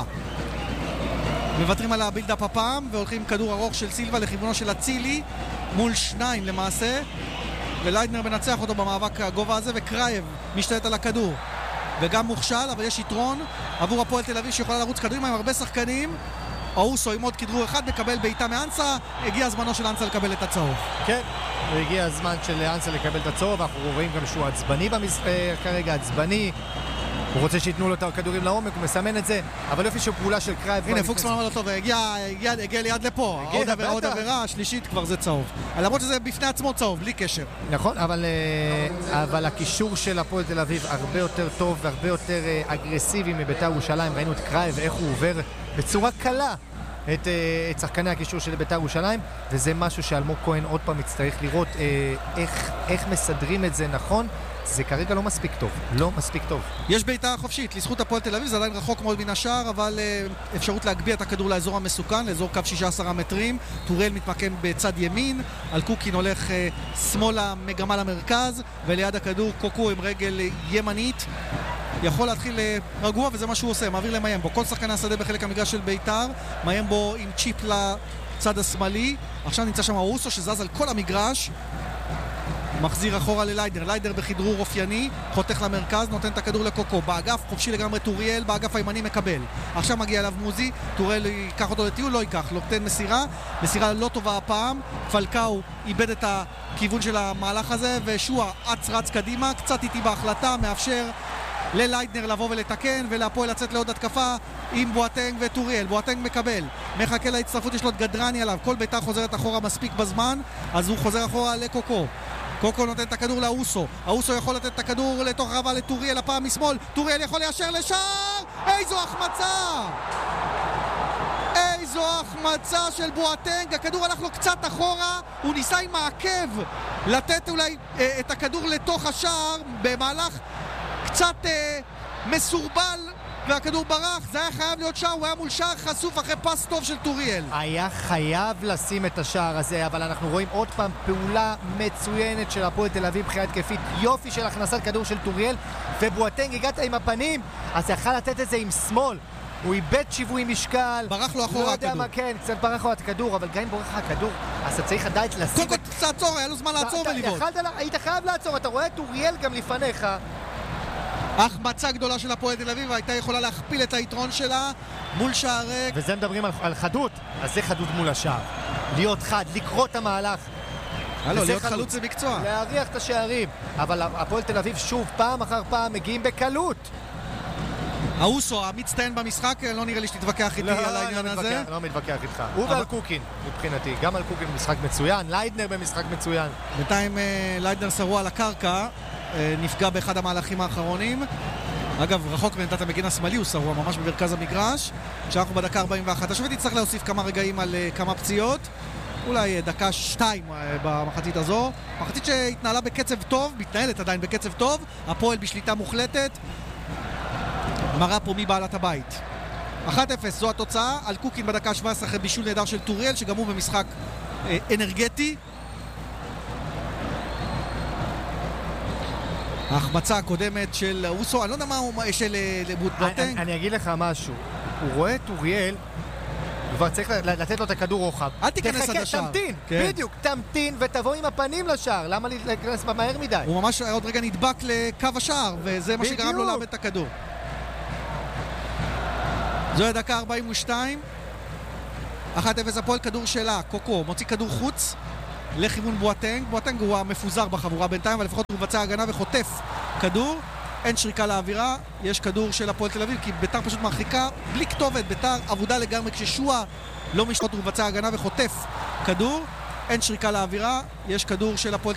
מבטרים על הבילדאפ הפעם והולכים כדור ארוך של סילבה לכיוונו של אצילי מול שניים למעשה, וליידנר מנצח אותו במאבק הגובה הזה, וקרייב משתלט על הכדור וגם מוכשל, אבל יש יתרון עבור הפועל תל אביב שיכולה לרוץ קדימה עם הרבה שחקנים. אורוסו עם עוד כדרור אחד מקבל בעיטה מאנסה, הגיע הזמנו של אנסה לקבל את הצהוב. כן, הגיע הזמן של אנסה לקבל את הצהוב, אנחנו רואים גם שהוא עצבני במס... כרגע עצבני, הוא רוצה שיתנו לו את הכדורים לעומק, הוא מסמן את זה, אבל יופי שהוא פעולה של קרייב. הנה, פוקסמן אומר לו טוב, הגיע ליד לפה, עוד עבירה, השלישית כבר זה צהוב. למרות שזה בפני עצמו צהוב, בלי קשר. נכון, אבל, אבל הקישור של הפועל תל אביב הרבה יותר טוב והרבה יותר אגרסיבי מביתר ירושלים. ראינו את קרייב, איך הוא עובר בצורה קלה את, את שחקני הקישור של ביתר ירושלים, וזה משהו שאלמוג כהן עוד פעם יצטרך לראות איך, איך מסדרים את זה נכון. זה כרגע לא מספיק טוב, לא מספיק טוב. יש בעיטה חופשית לזכות הפועל תל אביב, זה עדיין רחוק מאוד מן השער, אבל uh, אפשרות להגביה את הכדור לאזור המסוכן, לאזור קו שישה עשר מטרים. טוריאל מתמקם בצד ימין, אלקוקין הולך uh, שמאלה מגמה למרכז, וליד הכדור קוקו עם רגל ימנית. יכול להתחיל uh, רגוע, וזה מה שהוא עושה, מעביר למיימבו. כל שחקני השדה בחלק המגרש של ביתר, מיימבו עם צ'יפ לצד השמאלי. עכשיו נמצא שם אורוסו שזז על כל המגרש. מחזיר אחורה לליידר, ליידר בכדרור אופייני, חותך למרכז, נותן את הכדור לקוקו, באגף חופשי לגמרי טוריאל, באגף הימני מקבל. עכשיו מגיע אליו מוזי, טוריאל ייקח אותו לטיול, לא ייקח, נותן מסירה, מסירה לא טובה הפעם, פלקאו איבד את הכיוון של המהלך הזה, ושועה אץ רץ קדימה, קצת איטי בהחלטה, מאפשר לליידנר לבוא ולתקן, ולהפועל לצאת לעוד התקפה עם בואטנג וטוריאל. בואטנג מקבל, מחכה להצטרפות, יש לו את גדרני עליו, כל ביתר חוזרת אחורה מספיק בזמן, אז הוא חוזר אחורה לקוקו. קוקו נותן את הכדור לאוסו, האוסו יכול לתת את הכדור לתוך רבה לטוריאל, הפעם משמאל, טוריאל יכול ליישר לשער, איזו החמצה! איזו החמצה של בואטנג, הכדור הלך לו קצת אחורה, הוא ניסה עם העקב לתת אולי אה, את הכדור לתוך השער במהלך קצת אה, מסורבל, והכדור ברח. זה היה חייב להיות שער, הוא היה מול שער חשוף אחרי פס טוב של טוריאל. היה חייב לשים את השער הזה, אבל אנחנו רואים עוד פעם פעולה מצוינת של הפועל תל אביב מבחינה התקפית, יופי של הכנסת כדור של טוריאל, ובואטנג הגעת עם הפנים, אז יכל לתת את זה עם שמאל. הוא איבד שיווי משקל, ברח לו אחורה לא הכדור. יודע מה, כן, קצת ברח לו את הכדור, אבל גם אם ברח הכדור, אז אתה צריך לדעת לשים... קודם כל תעצור, היה לו זמן לעצור ולבעוט. היית חייב לעצור, אתה רואה את טוריאל גם לפניך. החמצה גדולה של הפועל תל אביב, הייתה יכולה להכפיל את היתרון שלה מול שער ריק. וזה מדברים על, על חדות, אז זה חדות מול השער. להיות חד, לקרוא את המהלך. הלו, להיות חלוץ זה מקצוע. להריח את השערים. אבל הפועל תל אביב שוב, פעם אחר פעם, מגיעים בקלות. האוסו, המצטיין במשחק, לא נראה לי שתתווכח איתי על העניין הזה. לא מתווכח איתך. הוא ועל קוקין, מבחינתי. גם על קוקין במשחק מצוין, ליידנר במשחק מצוין. בינתיים ליידנר שרוע על הקרקע, נפגע באחד המהלכים האחרונים. אגב, רחוק מעמדת המגן השמאלי, הוא שרוע ממש במרכז המגרש. כשאנחנו בדקה ארבעים ואחת, השופט יצטרך להוסיף כמה רגעים על כמה פציעות. אולי דקה שתיים במחצית הזו. מחצית שהתנהלה בקצב טוב, מתנהלת עדיין בקצב טוב. הפועל בשליטה מוחלטת. מראה פה מי בעלת הבית. אחת אפס, זו התוצאה. על קוקין בדקה שבע עשרה אחרי בישול נהדר של טוריאל, שגם הוא במשחק אה, אנרגטי. ההחמצה הקודמת של אוסו, אני לא יודע מה הוא, של בואטנג. אני, אני אגיד לך משהו. הוא רואה את טוריאל, כבר צריך לתת לו את הכדור רוחב. אל תיכנס עד השער. תמתין, כן. בדיוק, תמתין ותבוא עם הפנים לשער. למה להיכנס מהר מדי? הוא ממש עוד רגע נדבק לקו השער, וזה מה שגרם לו לאבד את הכדור. זו הדקה ארבעים ושתיים. אחת אפס הפועל, כדור שלה, קוקו, מוציא כדור חוץ לכיוון בואטנג. בואטנג הוא המפוזר בחבורה בינתיים, אבל לפחות הוא מבצע הגנה וחוטף כדור. אין שריקה לאווירה, יש כדור של הפועל תל אביב, כי ביתר פשוט מרחיקה בלי כתובת, ביתר עבודה לגמרי, כששועה לא משתות, הוא מבצע הגנה וחוטף כדור. אין שריקה לאווירה, יש כדור של הפועל